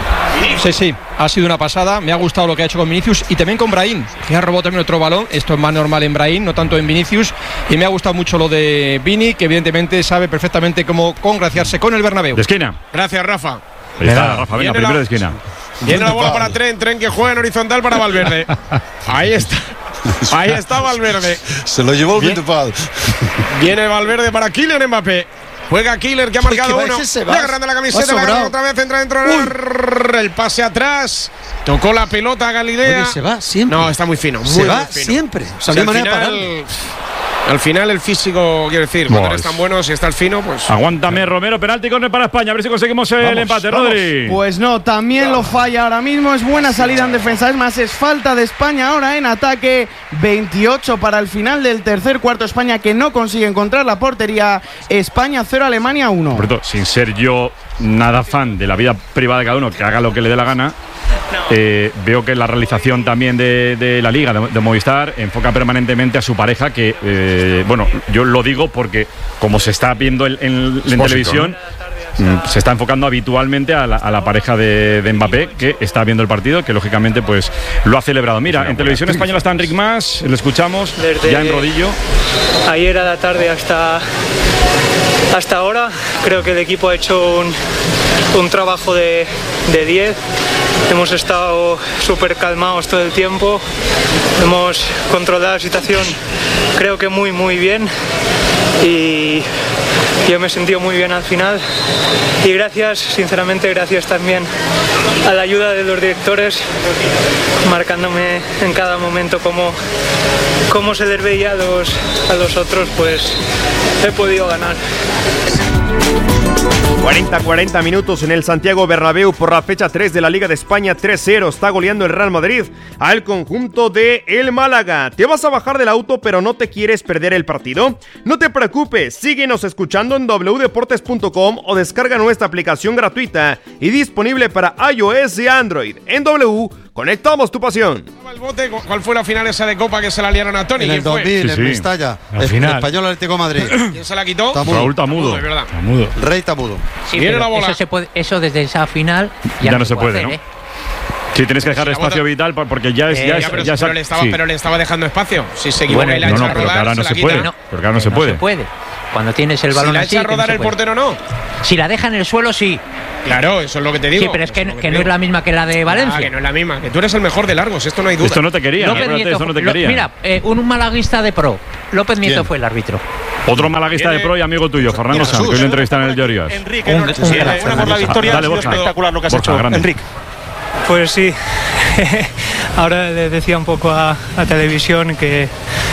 Sí, sí, ha sido una pasada. Me ha gustado lo que ha hecho con Vinicius y también con Brahim, que ha robado también otro balón. Esto es más normal en Brahim, no tanto en Vinicius. Y me ha gustado mucho lo de Vini, que evidentemente sabe perfectamente cómo congraciarse con el Bernabéu. De esquina. Gracias, Rafa. Ahí está, Rafa, venga, primero de esquina. Viene la bola para Tren, Tren que juega en horizontal para Valverde. Ahí está. Ahí está Valverde. Se lo llevó el Vitupal. Viene Valverde para Kylian Mbappé. Juega Killer, que ha marcado uno. Le agarrando la camiseta, la agarra otra vez, entra dentro del el pase atrás. Tocó la pelota a Galilea. Oye, se va siempre. No, está muy fino. Muy, se va muy fino. siempre. O sea, o sea, no hay al, manera final, de al final el físico, quiero decir, cuando eres tan bueno, si está el fino, pues. Aguántame, Romero, penalti córner para España. A ver si conseguimos el vamos, empate, vamos. Rodri. Pues no, también lo falla ahora mismo. Es buena salida en defensa. Es más, es falta de España ahora en ataque. veintiocho para el final del tercer cuarto. España que no consigue encontrar la portería. España cero, Alemania uno. Por cierto, sin ser yo nada fan de la vida privada de cada uno, que haga lo que le dé la gana. Eh, veo que la realización también de, de la Liga de, de Movistar enfoca permanentemente a su pareja, que eh, bueno, yo lo digo porque como se está viendo en, en, en televisión, ¿no? Se está enfocando habitualmente a la, a la pareja de, de Mbappé, que está viendo el partido, que lógicamente pues lo ha celebrado. Mira, en televisión española está Enric Mas, lo escuchamos desde ya en rodillo. Ayer a la tarde hasta hasta ahora creo que el equipo ha hecho un, un trabajo de diez. Hemos estado súper calmados todo el tiempo, hemos controlado la situación creo que muy muy bien y yo me he sentido muy bien al final y gracias, sinceramente gracias también a la ayuda de los directores, marcándome en cada momento cómo, cómo se les veía a los, a los otros, pues he podido ganar. cuarenta cuarenta minutos en el Santiago Bernabéu por la fecha tres de la Liga de España. Tres cero está goleando el Real Madrid al conjunto de el Málaga. ¿Te vas a bajar del auto pero no te quieres perder el partido? No te preocupes, síguenos escuchando en doble u deportes punto com o descarga nuestra aplicación gratuita y disponible para iOS y Android. En W, conectamos tu pasión. El bote, ¿cuál fue la final esa de Copa que se la liaron a Tony? En el dos mil, ¿Quién fue? en Mestalla. La El final. Español Atlético de Madrid. ¿Quién se la quitó? Tamudo. Raúl Tamudo. Es verdad. Tamudo. Rey Tamudo. Sí, Viene pero la bola. Eso, se puede, eso desde esa final ya, Ya no se puede, hacer, ¿no? ¿eh? Sí, tienes que dejar Si la espacio bota- vital porque ya es. Eh, ya ya, es pero, ya es- pero le estaba, sí. pero le estaba dejando espacio. Si se equivoca Bueno, y la No, echa no, a pero que rodar, ahora no se se la puede. quita. No, Porque ahora no se no puede. se puede. Cuando tienes el Si balón la así, echa a que no rodar se el puede. portero, no. Si la deja en el suelo, sí. Claro, eso es lo que te digo. Sí, pero es que, Eso lo que te no es digo. la misma que la de Valencia. Ah, que no es la misma. Que tú eres el mejor de largos, esto no hay duda. Esto no te quería, López acuérdate, Nieto eso no te fue- lo- quería. Mira, eh, un malaguista de pro. López Nieto ¿Quién? fue el árbitro. Otro malaguista de pro y amigo tuyo, Fernando Sanz, que hoy lo entrevistan en el Diario As. Enrique, Un- enhorabuena un crack, por la victoria. Dale, ha sido Borja. espectacular lo que has Borja, hecho, grande. Enrique. Pues sí, ahora le decía un poco a, a televisión que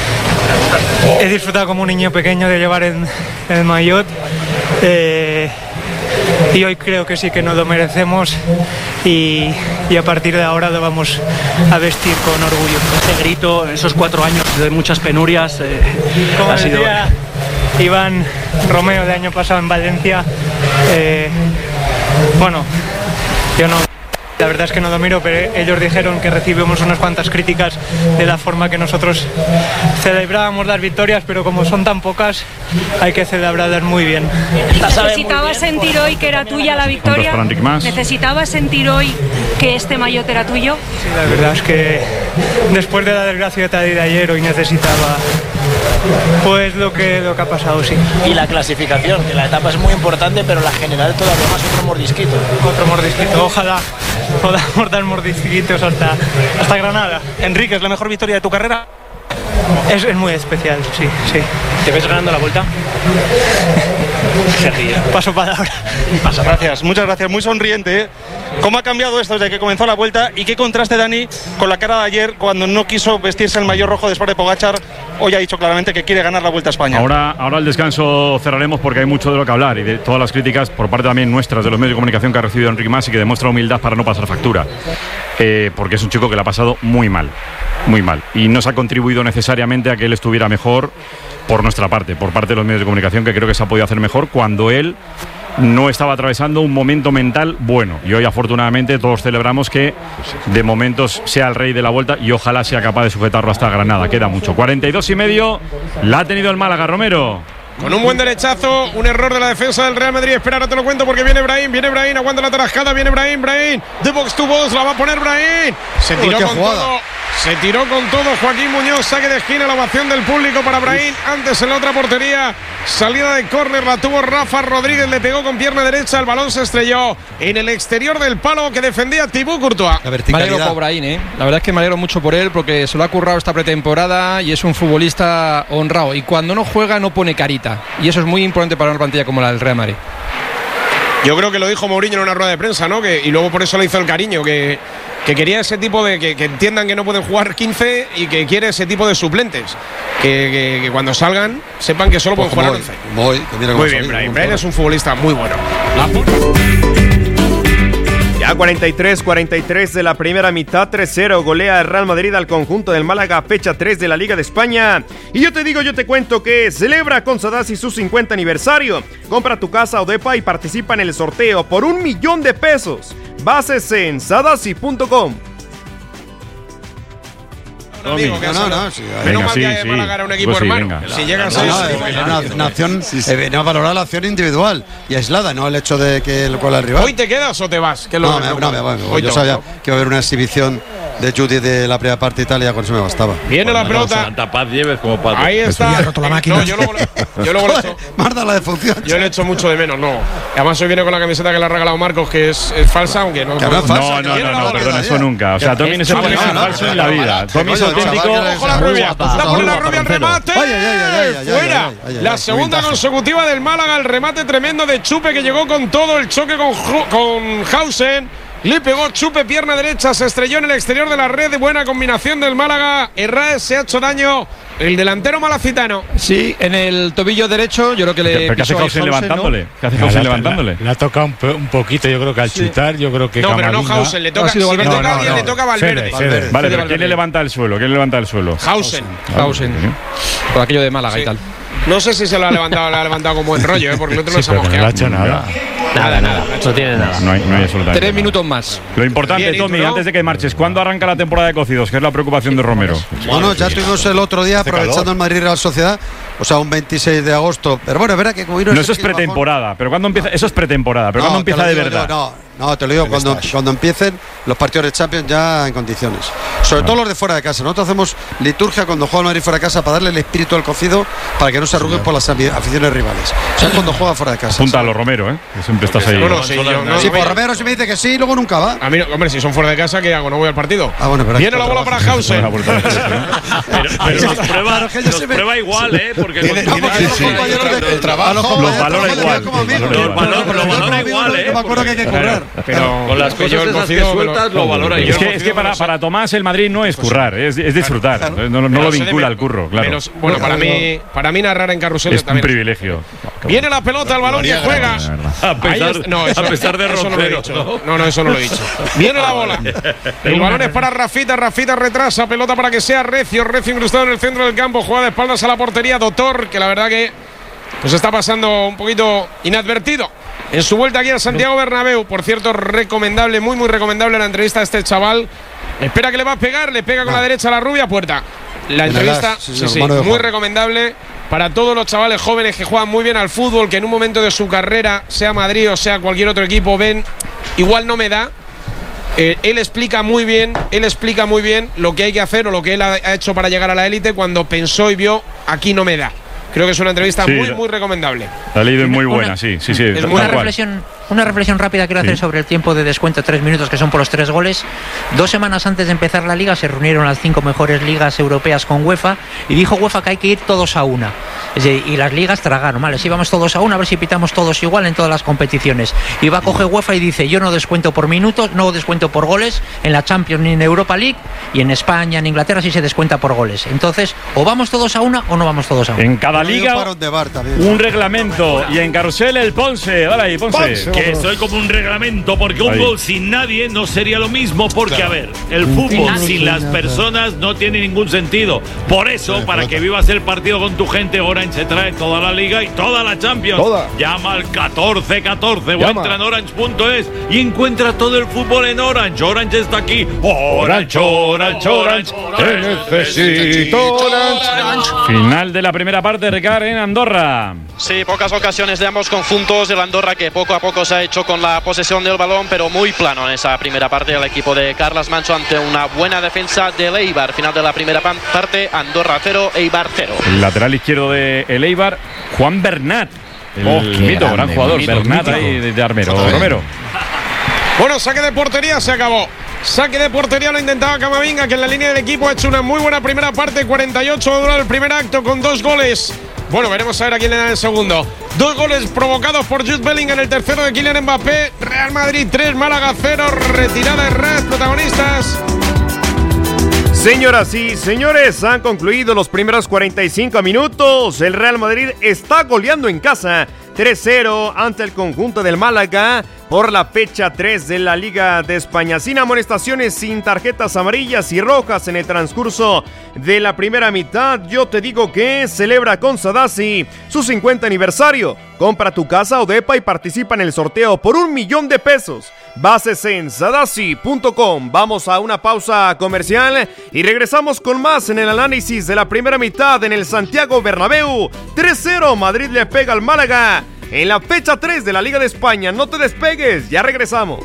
he disfrutado como un niño pequeño de llevar en el maillot eh, y hoy creo que sí que nos lo merecemos y, y a partir de ahora lo vamos a vestir con orgullo. Ese grito, esos cuatro años de muchas penurias, eh, Como ha sido... decía Iván Romeo el año pasado en Valencia, eh, bueno, yo no... La verdad es que no lo miro, pero ellos dijeron que recibimos unas cuantas críticas de la forma que nosotros celebrábamos las victorias, pero como son tan pocas, hay que celebrarlas muy bien. ¿Necesitabas sentir hoy que era tuya la victoria? para Enric Mas. ¿Necesitabas sentir hoy que este maillot era tuyo? Sí, la verdad es que después de la desgracia de ayer, hoy necesitaba pues lo que, lo que ha pasado, sí. Y la clasificación, que la etapa es muy importante, pero la general todavía más otro mordisquito. Otro mordisquito, ojalá podamos dar mordisquitos hasta, hasta Granada. Enrique, ¿es la mejor victoria de tu carrera? Es, es muy especial, sí, sí. ¿Te ves ganando la vuelta? Se ríe. Paso palabra. Pasa, gracias, muchas gracias, muy sonriente. ¿eh? ¿Cómo ha cambiado esto desde que comenzó la vuelta? ¿Y qué contraste, Dani, con la cara de ayer cuando no quiso vestirse el maillot rojo después de Pogačar? Hoy ha dicho claramente que quiere ganar la Vuelta a España. Ahora, ahora al descanso cerraremos porque hay mucho de lo que hablar y de todas las críticas por parte también nuestras de los medios de comunicación que ha recibido Enric Mas y que demuestra humildad para no pasar factura. Eh, porque es un chico que le ha pasado muy mal, muy mal. Y no se ha contribuido necesariamente a que él estuviera mejor por nuestra parte, por parte de los medios de comunicación, que creo que se ha podido hacer mejor cuando él no estaba atravesando un momento mental bueno. Y hoy, afortunadamente, todos celebramos que de momentos sea el rey de la Vuelta y ojalá sea capaz de sujetarlo hasta Granada. Queda mucho. cuarenta y dos y medio la ha tenido el Málaga, Romero. Con un buen derechazo, un error de la defensa del Real Madrid. Espera, ahora te lo cuento porque viene Brahim, viene Brahim, aguanta la tarascada, viene Brahim, Brahim, de box to box, la va a poner Brahim. Se tiró Uy, qué con jugada. todo, se tiró con todo Joaquín Muñoz, saque de esquina, la ovación del público para Brahim. Antes en la otra portería, salida de córner, la tuvo Rafa Rodríguez, le pegó con pierna derecha, el balón se estrelló en el exterior del palo que defendía Thibaut Courtois. Me alegro por Brahim, ¿eh? La verdad es que me alegro mucho por él porque se lo ha currado esta pretemporada y es un futbolista honrado. Y cuando no juega no pone carita. Y eso es muy importante para una plantilla como la del Real Madrid. Yo creo que lo dijo Mourinho en una rueda de prensa, ¿no? Que, y luego por eso le hizo el cariño, que, que quería ese tipo de. Que, que entiendan que no pueden jugar quince y que quiere ese tipo de suplentes. Que, que, que cuando salgan sepan que solo pueden Pues jugar Moy, once. Moy, que mira cómo Muy ha bien, salido, Brahim. cómo Brahim juega. es un futbolista muy bueno. Ya cuarenta y tres cuarenta y tres de la primera mitad, tres cero golea el Real Madrid al conjunto del Málaga, fecha tres de la Liga de España. Y yo te digo, yo te cuento que celebra con Sadasi su cincuenta aniversario. Compra tu casa o depa y participa en el sorteo por un millón de pesos. Bases en sadasi punto com. Amigo, que No, eso no, no. no, sí, hay- Menos Venga, mal sí, que sí. Málaga era un equipo Pues sí, hermano. venga. Si llegas No, a no, eso, eh, una, una acción, eh, venía a valorar la acción individual y aislada, no el hecho de que el cual al rival. ¿Hoy te quedas o te vas? Que lo No, me, no, me voy, me voy. Hoy Yo te sabía vas. que iba a haber una exhibición de Judy de la primera parte de Italia, con eso me bastaba. Viene la pelota. Tanta paz lleves como pato. Ahí está. Ya ha roto la máquina. No, yo luego, lo- yo luego lo echo. Marta la defunción. Yo le echo mucho de menos, no. Además hoy viene con la camiseta que le ha regalado Marcos, que es, es falsa, aunque no. Que no es falsa, No, no, no, no, perdona, eso nunca. O sea, Tommy no se pone no, no, falso no, en la no, vida. no, Tommy es coño, el auténtico. chaval que Ojo la rubia. La pone la rubia al remate. Ay, ay, ay, ay, ay, Fuera. ay, ay, ay, La ay, segunda blindaje. consecutiva del Málaga, el remate tremendo de Chupe que llegó con todo el choque con, Ju- con Hausen. Le pegó chupe, pierna derecha, se estrelló en el exterior de la red. Buena combinación del Málaga. Herrera se ha hecho daño. El delantero malacitano. Sí, en el tobillo derecho, yo creo que le. ¿Qué hace Hausen levantándole? ¿Qué hace Hausen levantándole? Le ha tocado un, un poquito, yo creo que al sí. chutar, yo creo que. No, Camavinga, pero no Hausen, le toca. Si le toca a alguien, le toca a Valverde. Fede, Fede. Vale, pero ¿quién le levanta el suelo? ¿Quién le levanta el suelo? Hausen. Hausen. Por aquello de Málaga sí. y tal. No sé si se lo ha levantado, lo ha levantado con buen rollo, ¿eh? Porque el otro sí, no se ha mosqueado. No ha hecho nada. Nada, nada. No tiene nada. No hay, no hay absolutamente Tres nada. minutos más. Lo importante, Bien, Tommy, antes de que marches, ¿cuándo arranca la temporada de cocidos? Que es la preocupación de Romero. Bueno, ya tuvimos el otro día, aprovechando el Madrid Real Sociedad, o sea, un veintiséis de agosto. Pero bueno, es verdad que como No, eso es pretemporada. Bajón. Pero ¿cuándo empieza? Eso es pretemporada. Pero no, ¿cuándo empieza de verdad? Yo, no, no, te lo digo, cuando, cuando empiecen los partidos de Champions ya en condiciones. Sobre ah. todo los de fuera de casa. Nosotros hacemos liturgia cuando juega el Madrid fuera de casa para darle el espíritu al cocido para que no se arruguen por las aficiones rivales. O sea, cuando juega fuera de casa. Apúntalo, Romero, ¿eh? Que siempre estás ahí. No, no, sí, yo, no, sí, por Romero si me dice que sí, luego nunca va. A mí, hombre, si son fuera de casa, ¿qué hago? ¿No voy al partido? Ah, bueno, pero Viene la bola para Hausen. Pero, pero nos prueba, nos prueba igual, ¿eh? Porque tiene, los, tiene que sí, el trabajo los valora igual. Los valora igual, ¿eh? Yo me acuerdo que hay que currar. Pero con las cosas esas que sueltas lo valora igual. Es que, es que para, para Tomás el Madrid no es currar, es, es disfrutar. No, no lo vincula al curro, claro. Bueno, para mí, para mí narrar en carrusel es un privilegio. Viene la pelota, el balón que juega. A pesar, no, eso, a pesar de Romero. No, no, no, eso no lo he dicho. Viene la bola. El balón es para Rafita. Rafita retrasa. Pelota para que sea Recio. Recio incrustado en el centro del campo. Juega de espaldas a la portería. Doctor, que la verdad que pues está pasando un poquito inadvertido en su vuelta aquí al Santiago Bernabéu. Por cierto, recomendable, muy, muy recomendable la entrevista a este chaval. Espera que le va a pegar. Le pega con la derecha a la rubia. Puerta. La entrevista, sí, sí, sí, muy recomendable para todos los chavales jóvenes que juegan muy bien al fútbol, que en un momento de su carrera, sea Madrid o sea cualquier otro equipo, ven, igual no me da. Eh, él explica muy bien, él explica muy bien lo que hay que hacer o lo que él ha, ha hecho para llegar a la élite cuando pensó y vio, aquí no me da. Creo que es una entrevista sí, muy, muy recomendable. La leído es muy buena, una, sí, sí, sí. Es una reflexión, una reflexión rápida quiero hacer sí. sobre el tiempo de descuento, tres minutos, que son por los tres goles. Dos semanas antes de empezar la liga se reunieron las cinco mejores ligas europeas con UEFA y dijo UEFA que hay que ir todos a una. Y las ligas tragaron, vale, si vamos todos a una, a ver si pitamos todos igual en todas las competiciones. Y va a coger UEFA y dice, yo no descuento por minutos, no descuento por goles, en la Champions ni en Europa League, y en España, en Inglaterra sí se descuenta por goles. Entonces, o vamos todos a una o no vamos todos a una. En cada liga un reglamento y en carrusel el Ponce. Dale ahí, Ponce. Ponce. Que esto es como un reglamento, porque un ahí. gol sin nadie no sería lo mismo, porque claro. a ver, el fútbol sin, sin las personas no tiene ningún sentido. Por eso, sí, para que vivas el partido con tu gente, Orange se trae toda la liga y toda la Champions. Toda. Llama al catorce catorce o entra en orange punto es y encuentra todo el fútbol en Orange. Orange está aquí. Orange, Orange, Orange. Te necesito, Orange. Final de la primera parte, Ricard, en Andorra. Sí, pocas ocasiones de ambos conjuntos. El Andorra que poco a poco se ha hecho con la posesión del balón, pero muy plano en esa primera parte. El equipo de Carles Manso ante una buena defensa del Eibar. Final de la primera parte, Andorra cero, Eibar cero. El lateral izquierdo de el Eibar, Juan Bernat. El oh, mito, grande, gran jugador, mito, Bernat mítico. Ahí de Armero. Romero. Bueno, saque de portería, se acabó. Saque de portería lo intentaba Camavinga, que en la línea del equipo ha hecho una muy buena primera parte. cuarenta y ocho va a durar el primer acto con dos goles. Bueno, veremos a ver a quién le dan el segundo. Dos goles provocados por Jude Bellingham, el tercero de Kylian Mbappé. Real Madrid tres, Málaga cero. Retirada de Ras, protagonistas. Señoras y señores, han concluido los primeros cuarenta y cinco minutos. El Real Madrid está goleando en casa tres cero ante el conjunto del Málaga por la fecha tres de la Liga de España. Sin amonestaciones, sin tarjetas amarillas y rojas en el transcurso de la primera mitad. Yo te digo que celebra con Sadasi su cincuenta aniversario. Compra tu casa o depa y participa en el sorteo por un millón de pesos. Bases en sadasi punto com. Vamos a una pausa comercial y regresamos con más en el análisis de la primera mitad en el Santiago Bernabéu. tres cero, Madrid le pega al Málaga en la fecha tres de la Liga de España. No te despegues, ya regresamos.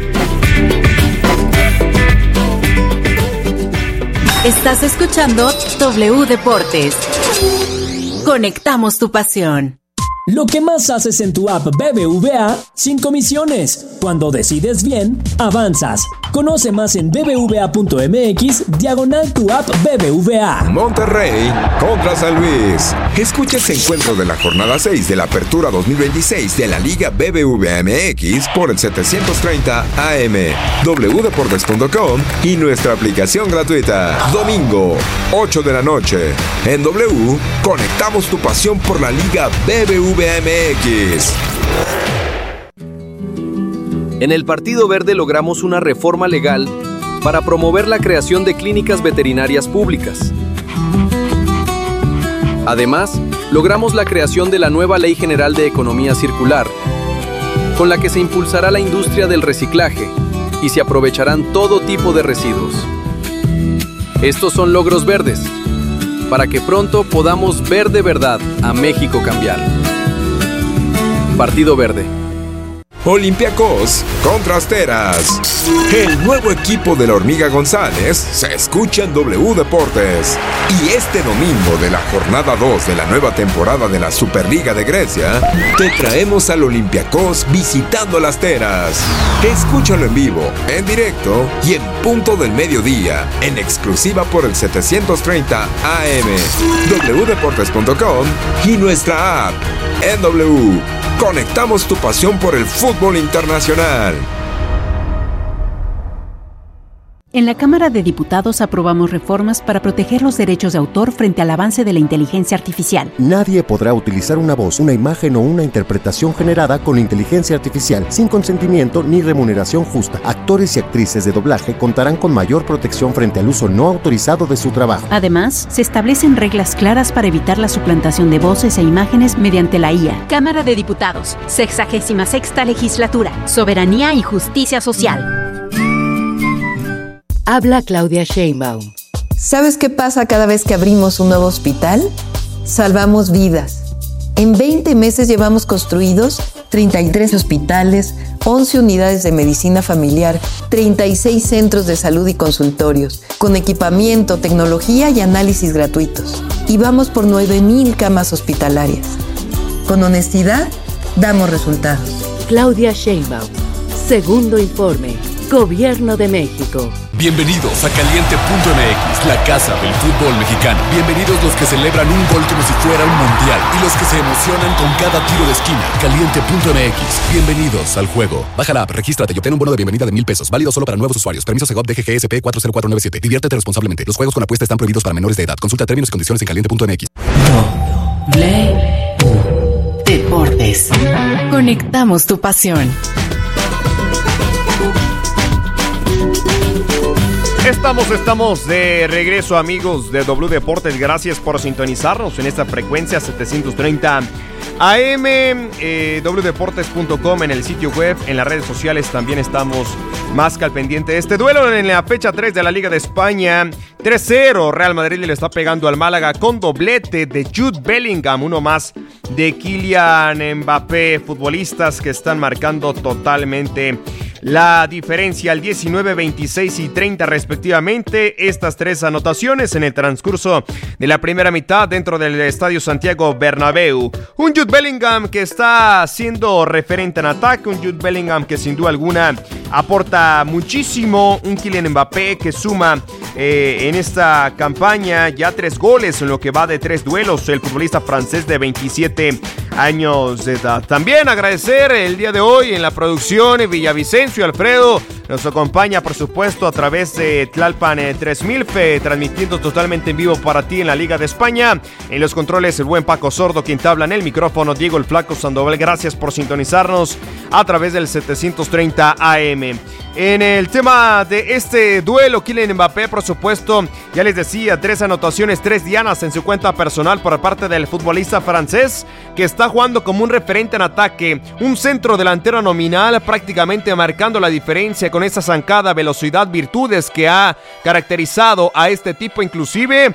Estás escuchando W Deportes. Conectamos tu pasión. Lo que más haces en tu app B B V A sin comisiones. Cuando decides bien, avanzas. Conoce más en bbva.mx diagonal tu app B B V A. Monterrey contra San Luis. Escucha ese encuentro de la jornada seis de la Apertura dos mil veintiséis de la Liga B B V A M X por el setecientos treinta A M, w deportes punto com y nuestra aplicación gratuita. Domingo, ocho de la noche. En W, conectamos tu pasión por la Liga B B V A M X. En el Partido Verde logramos una reforma legal para promover la creación de clínicas veterinarias públicas. Además, logramos la creación de la nueva Ley General de Economía Circular, con la que se impulsará la industria del reciclaje y se aprovecharán todo tipo de residuos. Estos son logros verdes, para que pronto podamos ver de verdad a México cambiar. Partido Verde. Olympiacos contra Asteras. El nuevo equipo de la Hormiga González se escucha en W Deportes. Y este domingo de la jornada dos de la nueva temporada de la Superliga de Grecia, te traemos al Olympiacos visitando a las Asteras. Escúchalo en vivo, en directo y en punto del mediodía, en exclusiva por el setecientos treinta A M, w deportes punto com y nuestra app en W. Conectamos tu pasión por el fútbol internacional. En la Cámara de Diputados aprobamos reformas para proteger los derechos de autor frente al avance de la inteligencia artificial. Nadie podrá utilizar una voz, una imagen o una interpretación generada con inteligencia artificial sin consentimiento ni remuneración justa. Actores y actrices de doblaje contarán con mayor protección frente al uso no autorizado de su trabajo. Además, se establecen reglas claras para evitar la suplantación de voces e imágenes mediante la I A. Cámara de Diputados, sexagésima sexta legislatura, soberanía y justicia social. Habla Claudia Sheinbaum. ¿Sabes qué pasa cada vez que abrimos un nuevo hospital? Salvamos vidas. En veinte meses llevamos construidos treinta y tres hospitales, once unidades de medicina familiar, treinta y seis centros de salud y consultorios, con equipamiento, tecnología y análisis gratuitos. Y vamos por nueve mil camas hospitalarias. Con honestidad, damos resultados. Claudia Sheinbaum. Segundo informe. Gobierno de México. Bienvenidos a Caliente punto M X, la casa del fútbol mexicano. Bienvenidos los que celebran un gol como si fuera un mundial y los que se emocionan con cada tiro de esquina. Caliente punto M X. Bienvenidos al juego. Baja la app, regístrate y obtén un bono de bienvenida de mil pesos. Válido solo para nuevos usuarios. Permiso Segov D G G S P cuatro cero cuatro nueve siete. Diviértete responsablemente. Los juegos con apuesta están prohibidos para menores de edad. Consulta términos y condiciones en caliente punto M X. W Deportes. Conectamos tu pasión. Estamos, estamos de regreso, amigos de W Deportes. Gracias por sintonizarnos en esta frecuencia setecientos treinta A M, eh, w deportes punto com en el sitio web, en las redes sociales también estamos más que al pendiente de este duelo en la fecha tres de la Liga de España. tres cero, Real Madrid le está pegando al Málaga con doblete de Jude Bellingham, uno más de Kylian Mbappé, futbolistas que están marcando totalmente la diferencia al diecinueve, veintiséis y treinta respectivamente. Estas tres anotaciones en el transcurso de la primera mitad dentro del Estadio Santiago Bernabéu. Un Jude Bellingham que está siendo referente en ataque, un Jude Bellingham que sin duda alguna aporta muchísimo, un Kylian Mbappé que suma eh, en esta campaña ya tres goles en lo que va de tres duelos, el futbolista francés de veintisiete años de edad. También agradecer el día de hoy en la producción Villavicencio Alfredo, nos acompaña por supuesto a través de Tlalpan eh, tres mil F, transmitiendo totalmente en vivo para ti en la Liga de España. En los controles el buen Paco Sordo, quien te habla en el micrófono, Diego el Flaco Sandoval. Gracias por sintonizarnos a través del setecientos treinta A M. En el tema de este duelo, Kylian Mbappé, por supuesto, ya les decía, tres anotaciones, tres dianas en su cuenta personal por parte del futbolista francés, que está jugando como un referente en ataque, un centro delantero nominal, prácticamente marcando la diferencia con esa zancada, velocidad, virtudes que ha caracterizado a este tipo, inclusive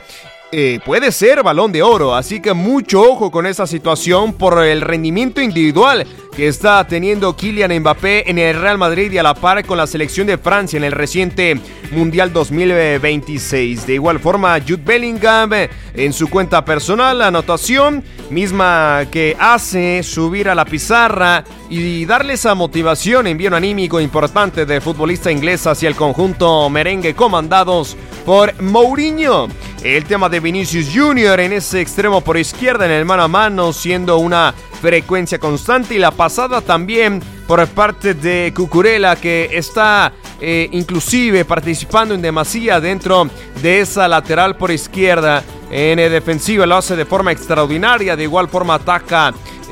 eh, puede ser Balón de Oro, así que mucho ojo con esa situación por el rendimiento individual que está teniendo Kylian Mbappé en el Real Madrid y a la par con la selección de Francia en el reciente Mundial dos mil veintiséis. De igual forma, Jude Bellingham en su cuenta personal, la anotación misma que hace subir a la pizarra y darle esa motivación, envío anímico importante del futbolista inglés hacia el conjunto merengue comandados por Mourinho. El tema de Vinicius Junior en ese extremo por izquierda en el mano a mano siendo una frecuencia constante, y la pasada también por parte de Cucurella, que está eh, inclusive participando en demasía dentro de esa lateral por izquierda. En el defensivo lo hace de forma extraordinaria, de igual forma ataca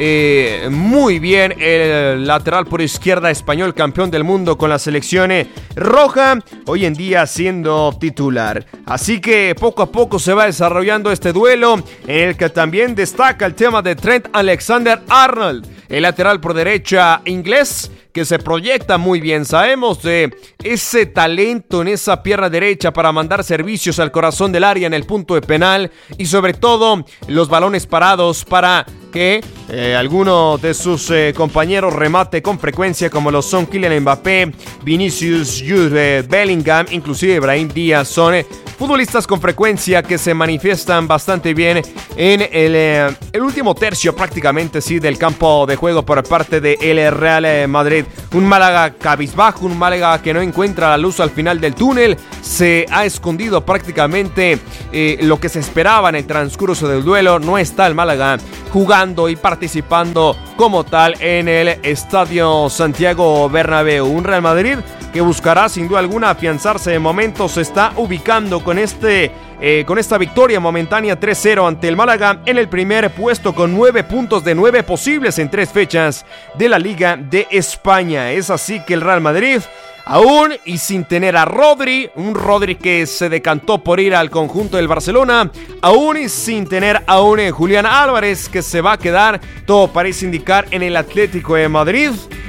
eh, muy bien el lateral por izquierda español, campeón del mundo con la selección roja, hoy en día siendo titular. Así que poco a poco se va desarrollando este duelo, en el que también destaca el tema de Trent Alexander-Arnold, el lateral por derecha inglés, que se proyecta muy bien. Sabemos de ese talento en esa pierna derecha para mandar servicios al corazón del área en el punto de penal, y sobre todo los balones parados para que eh, alguno de sus eh, compañeros remate con frecuencia, como lo son Kylian Mbappé, Vinicius Jude Bellingham, inclusive Brahim Díaz. Son eh, futbolistas con frecuencia que se manifiestan bastante bien en el, eh, el último tercio prácticamente sí del campo de juego por parte del Real Madrid. Un Málaga cabizbajo, un Málaga que no encuentra la luz al final del túnel. Se ha escondido prácticamente eh, lo que se esperaba en el transcurso del duelo. No está el Málaga jugando y participando como tal en el Estadio Santiago Bernabéu. Un Real Madrid que buscará sin duda alguna afianzarse. De momento se está ubicando con este eh, con esta victoria momentánea tres cero ante el Málaga en el primer puesto, con nueve puntos de nueve posibles en tres fechas de la Liga de España. Es así que el Real Madrid, aún y sin tener a Rodri, un Rodri que se decantó por ir al conjunto del Barcelona, aún y sin tener a un Julián Álvarez que se va a quedar, todo parece indicar, en el Atlético de Madrid.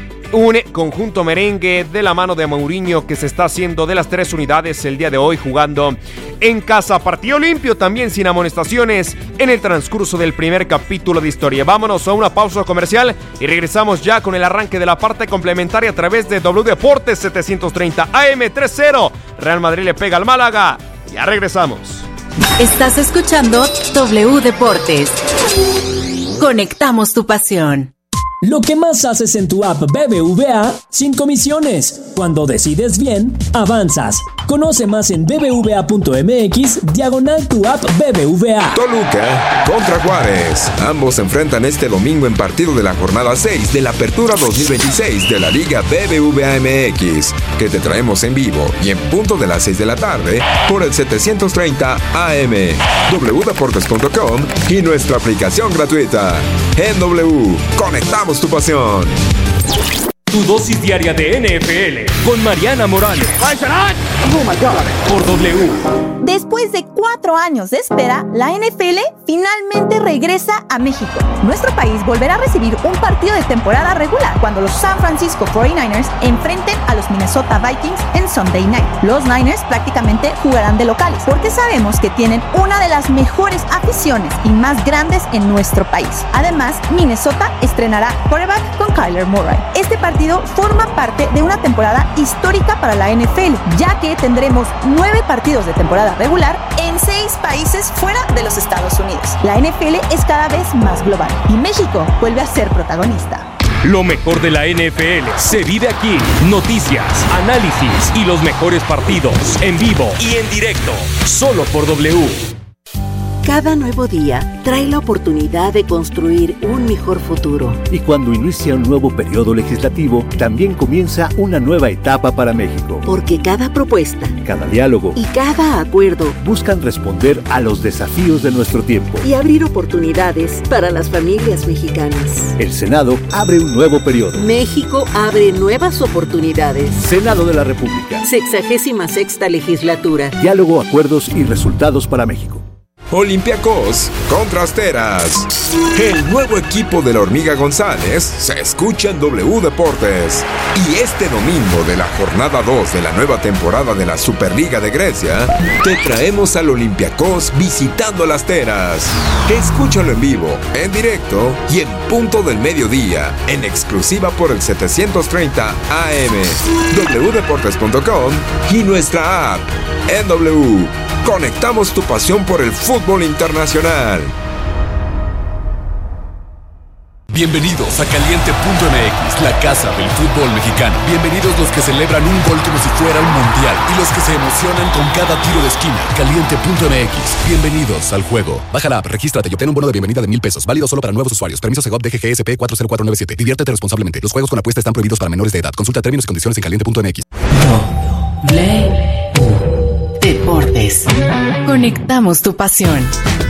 Un conjunto merengue de la mano de Mourinho que se está haciendo de las tres unidades el día de hoy, jugando en casa. Partido limpio, también sin amonestaciones en el transcurso del primer capítulo de historia. Vámonos a una pausa comercial y regresamos ya con el arranque de la parte complementaria a través de W Deportes setecientos treinta A M tres cero. Real Madrid le pega al Málaga. Ya regresamos. Estás escuchando W Deportes. Conectamos tu pasión. Lo que más haces en tu app B B V A sin comisiones. Cuando decides bien, avanzas. Conoce más en bbva.mx diagonal tu app B B V A. Toluca contra Juárez. Ambos se enfrentan este domingo en partido de la jornada seis de la Apertura dos mil veintiséis de la Liga B B V A M X, que te traemos en vivo y en punto de las seis de la tarde por el setecientos treinta A M, w deportes punto com y nuestra aplicación gratuita. En W, conectamos tu pasión. Tu dosis diaria de N F L con Mariana Morales. Oh my God. Por W. Después de cuatro años de espera, la N F L finalmente regresa a México. Nuestro país volverá a recibir un partido de temporada regular cuando los San Francisco cuarenta y nueve ers enfrenten a los Minnesota Vikings en Sunday Night. Los Niners prácticamente jugarán de locales porque sabemos que tienen una de las mejores aficiones y más grandes en nuestro país. Además, Minnesota estrenará quarterback con Kyler Murray. Este partido forma parte de una temporada histórica para la N F L, ya que tendremos nueve partidos de temporada regular en seis países fuera de los Estados Unidos. La N F L es cada vez más global y México vuelve a ser protagonista. Lo mejor de la N F L se vive aquí. Noticias, análisis y los mejores partidos en vivo y en directo, solo por W. Cada nuevo día trae la oportunidad de construir un mejor futuro. Y cuando inicia un nuevo periodo legislativo, también comienza una nueva etapa para México. Porque cada propuesta, cada diálogo y cada acuerdo buscan responder a los desafíos de nuestro tiempo y abrir oportunidades para las familias mexicanas. El Senado abre un nuevo periodo. México abre nuevas oportunidades. Senado de la República. Sexagésima sexta legislatura. Diálogo, acuerdos y resultados para México. Olympiacos contra Asteras. El nuevo equipo de la Hormiga González se escucha en W Deportes. Y este domingo de la jornada dos de la nueva temporada de la Superliga de Grecia, te traemos al Olympiacos visitando a las Asteras. Escúchalo en vivo, en directo y en punto del mediodía, en exclusiva por el setecientos treinta A M, w deportes punto com y nuestra app en W. Conectamos tu pasión por el fútbol internacional. Bienvenidos a Caliente punto M X, la casa del fútbol mexicano. Bienvenidos los que celebran un gol como si fuera un mundial y los que se emocionan con cada tiro de esquina. Caliente punto M X, bienvenidos al juego. Baja la app, regístrate y obtén un bono de bienvenida de mil pesos, válido solo para nuevos usuarios. Permiso Segov D G G S P cuatro cero cuatro nueve siete. Diviértete responsablemente. Los juegos con apuesta están prohibidos para menores de edad. Consulta términos y condiciones en caliente punto M X. W Deportes. Conectamos tu pasión.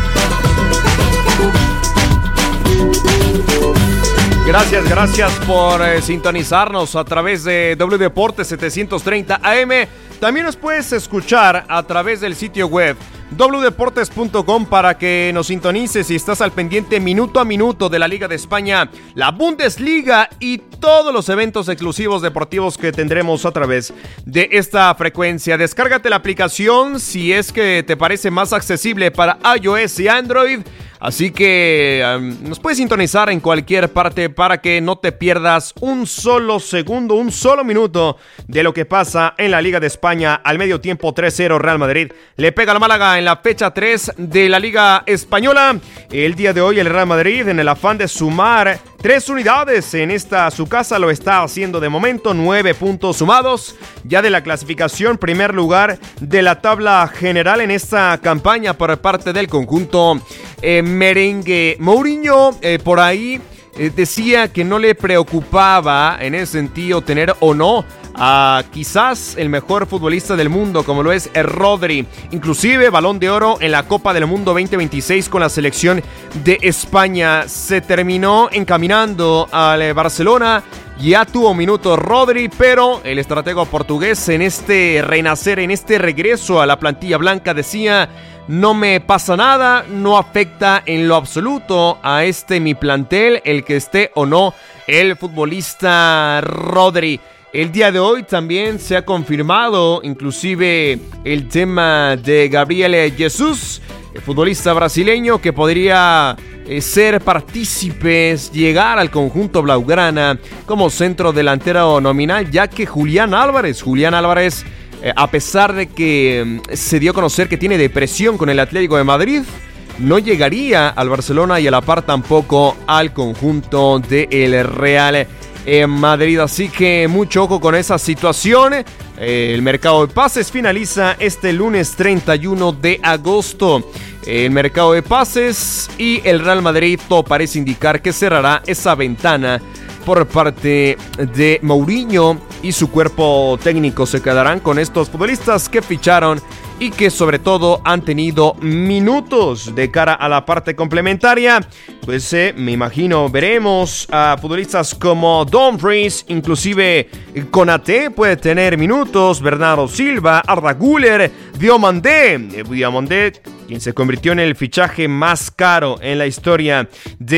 Gracias, gracias por eh, sintonizarnos a través de W Deportes setecientos treinta A M. También nos puedes escuchar a través del sitio web w deportes punto com para que nos sintonices y estás al pendiente minuto a minuto de la Liga de España, la Bundesliga y todos los eventos exclusivos deportivos que tendremos a través de esta frecuencia. Descárgate la aplicación si es que te parece más accesible para iOS y Android. Así que um, nos puedes sintonizar en cualquier parte para que no te pierdas un solo segundo, un solo minuto de lo que pasa en la Liga de España. Al medio tiempo tres cero Real Madrid le pega al Málaga en la fecha tres de la Liga Española. El día de hoy el Real Madrid, en el afán de sumar tres unidades en esta su casa, lo está haciendo de momento. Nueve puntos sumados ya de la clasificación, primer lugar de la tabla general en esta campaña por parte del conjunto eh, merengue. Mourinho eh, por ahí eh, decía que no le preocupaba en ese sentido tener o no a quizás el mejor futbolista del mundo como lo es Rodri, inclusive Balón de Oro en la Copa del Mundo veinte veintiséis con la selección de España. Se terminó encaminando al Barcelona. Ya tuvo minutos Rodri, pero el estratego portugués en este renacer, en este regreso a la plantilla blanca decía: no me pasa nada, no afecta en lo absoluto a este mi plantel el que esté o no el futbolista Rodri. El día de hoy también se ha confirmado inclusive el tema de Gabriel Jesus, el futbolista brasileño que podría eh, ser partícipes, llegar al conjunto blaugrana como centro delantero nominal, ya que Julián Álvarez, Julián Álvarez, eh, a pesar de que eh, se dio a conocer que tiene depresión con el Atlético de Madrid, no llegaría al Barcelona y a la par tampoco al conjunto del Real en Madrid, así que mucho ojo con esa situación. Eh, el mercado de pases finaliza este lunes treinta y uno de agosto. El mercado de pases y el Real Madrid todo parece indicar que cerrará esa ventana por parte de Mourinho y su cuerpo técnico. Se quedarán con estos futbolistas que ficharon y que sobre todo han tenido minutos de cara a la parte complementaria. Pues eh, me imagino veremos a futbolistas como Dumfries, inclusive Konaté puede tener minutos, Bernardo Silva, Arda Güler, Diomandé, Diomandé, quien se convirtió en el fichaje más caro en la historia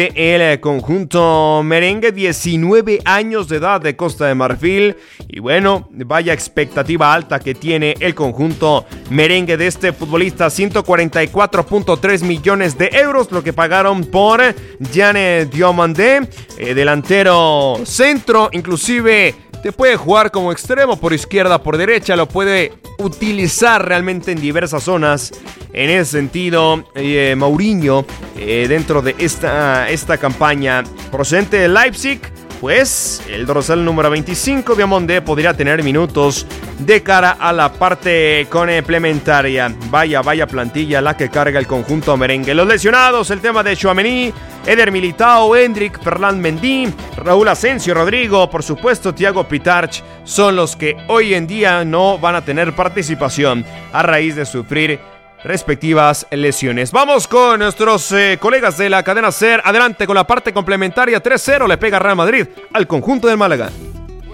del conjunto merengue, diecinueve años de edad, de Costa de Marfil. Y bueno, vaya expectativa alta que tiene el conjunto merengue de este futbolista, ciento cuarenta y cuatro punto tres millones de euros, lo que pagaron por Diane Diomandé, eh, delantero centro, inclusive te puede jugar como extremo por izquierda, por derecha, lo puede utilizar realmente en diversas zonas. En ese sentido, eh, Mourinho, eh, dentro de esta, esta campaña procedente de Leipzig, pues el dorsal número veinticinco, Diomandé, podría tener minutos de cara a la parte complementaria. Vaya, vaya plantilla la que carga el conjunto merengue. Los lesionados, el tema de Tchouaméni, Eder Militao, Endrick, Ferland Mendy, Raúl Asensio, Rodrigo, por supuesto Thiago Pitarch, son los que hoy en día no van a tener participación a raíz de sufrir respectivas lesiones. Vamos con nuestros eh, colegas de la cadena SER. Adelante con la parte complementaria. tres cero le pega Real Madrid al conjunto del Málaga.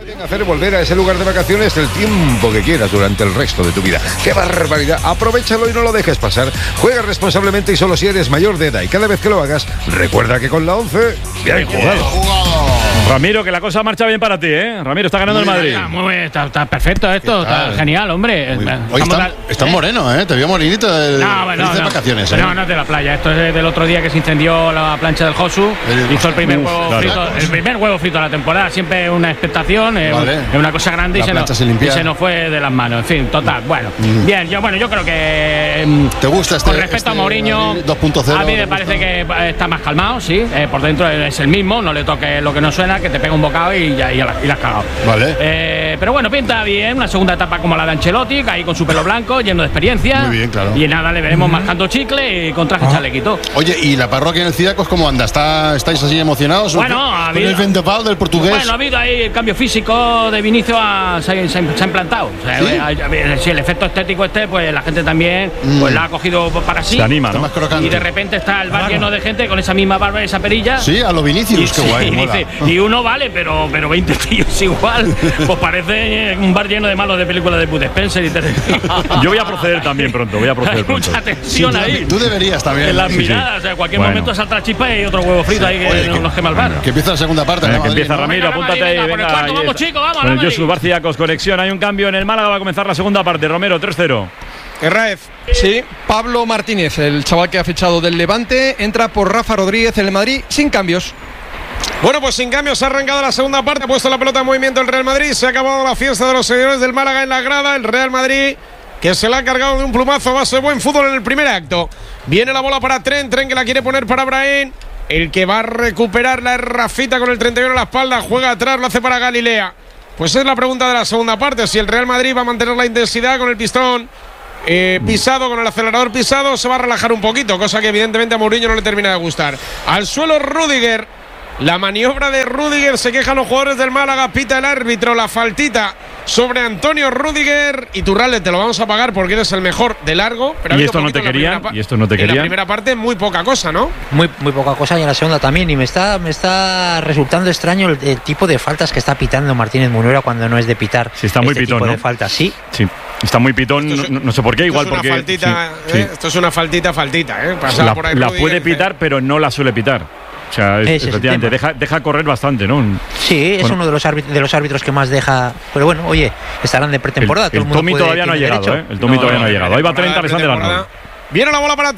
Pueden hacer volver a ese lugar de vacaciones el tiempo que quieras durante el resto de tu vida. ¡Qué barbaridad! Aprovéchalo y no lo dejes pasar. Juega responsablemente y solo si eres mayor de edad. Y cada vez que lo hagas, recuerda que con la once, bien jugado. Ramiro, que la cosa marcha bien para ti, ¿eh? Ramiro, está ganando muy el Madrid. Bien, muy bien, está, está perfecto esto, está genial, hombre. Hoy está, está moreno, ¿eh? Te vio morenito el, no, bueno, de no, vacaciones. No, ¿eh? no es de la playa, esto es del otro día que se incendió la plancha del Josu. El, hizo el primer, uf, huevo claro. frito, el primer huevo frito de la temporada, siempre una expectación, es vale. un, una cosa grande y se, nos, se y se nos fue de las manos. En fin, total, bueno. Mm. Bien, yo bueno, yo creo que ¿te gusta este, con respecto este a Mourinho, dos punto cero? A mí me parece que está más calmado, sí, eh, por dentro es el mismo, no le toque lo que no suena, que te pega un bocado y ya y la, y la has cagado. Vale. Eh, pero bueno, pinta bien, una segunda etapa como la de Ancelotti, ahí con su pelo blanco, lleno de experiencia. Muy bien, claro. Y nada, le veremos uh-huh. marcando chicle y con traje ah. chalequito. Oye, ¿y la parroquia en el Cidacos cómo anda? ¿Está, ¿Estáis así emocionados? Bueno, ha habido, el vendaval del portugués. Bueno, ha habido ahí el cambio físico de Vinicius, a, se, se, se ha implantado. O sea, ¿sí? Si el efecto estético este, pues la gente también mm. pues la ha cogido para sí. Se anima, ¿no? Y de repente está el bar claro. lleno de gente con esa misma barba y esa perilla. Sí, a lo Vinicius, y, qué guay. Sí, dice, y uno vale, pero, pero veinte tíos igual. Pues parece un bar lleno de malos de películas de Bud Spencer y te... Yo voy a proceder también pronto, voy a proceder pronto. Mucha tensión sí, ahí. Tú deberías también. En las sí, miradas, sí. o sea, en cualquier bueno. momento salta la chispa y otro huevo frito sí. ahí que Oye, nos, nos quema el bar. Que empieza la segunda parte. Venga, que Madrid, empieza ¿no? Ramiro, venga, apúntate ahí. Venga, venga, cuarto, ahí vamos chicos, vamos. Con el Josu Barciacos, conexión. Hay un cambio en el Málaga, va a comenzar la segunda parte. Romero, tres cero. Herráez. Sí, Pablo Martínez, el chaval que ha fichado del Levante, entra por Rafa Rodríguez en el Madrid sin cambios. Bueno, pues sin cambios ha arrancado la segunda parte, ha puesto la pelota en movimiento el Real Madrid, se ha acabado la fiesta de los seguidores del Málaga en la grada, el Real Madrid que se la ha cargado de un plumazo a base de buen fútbol en el primer acto. Viene la bola para Tren, Tren que la quiere poner para Brahim, el que va a recuperar la Rafita con el treinta y uno a la espalda, juega atrás, lo hace para Galilea. Pues es la pregunta de la segunda parte, si el Real Madrid va a mantener la intensidad con el pistón Eh, pisado, con el acelerador pisado, se va a relajar un poquito, cosa que evidentemente a Mourinho no le termina de gustar. Al suelo Rüdiger, la maniobra de Rüdiger, se quejan los jugadores del Málaga, pita el árbitro, la faltita sobre Antonio Rüdiger. Y Turralde, te lo vamos a pagar porque eres el mejor de largo. Pero y esto no te quería, y esto no te quería. En la primera parte muy poca cosa, ¿no? Muy, muy poca cosa y en la segunda también. Y me está, me está resultando extraño el, el tipo de faltas que está pitando Martínez Munuera cuando no es de pitar. Sí, está muy este pitón, tipo ¿no? de faltas, sí. Sí. Está muy pitón, es, no, no sé por qué, igual esto es porque. Una faltita, sí, ¿eh? sí. Esto es una faltita, faltita, ¿eh? La, por ahí la Rüdiger, puede pitar, pero no la suele pitar. O sea, es, es efectivamente, deja, deja correr bastante, ¿no? Sí, es bueno. uno de los, árbitros, de los árbitros que más deja. Pero bueno, oye, estarán de pretemporada. El, el Tommy todavía no ha llegado, ¿eh? El Tommy no, todavía no ha llegado. Ahí va treinta, Alexander Arnold. Viene la bola para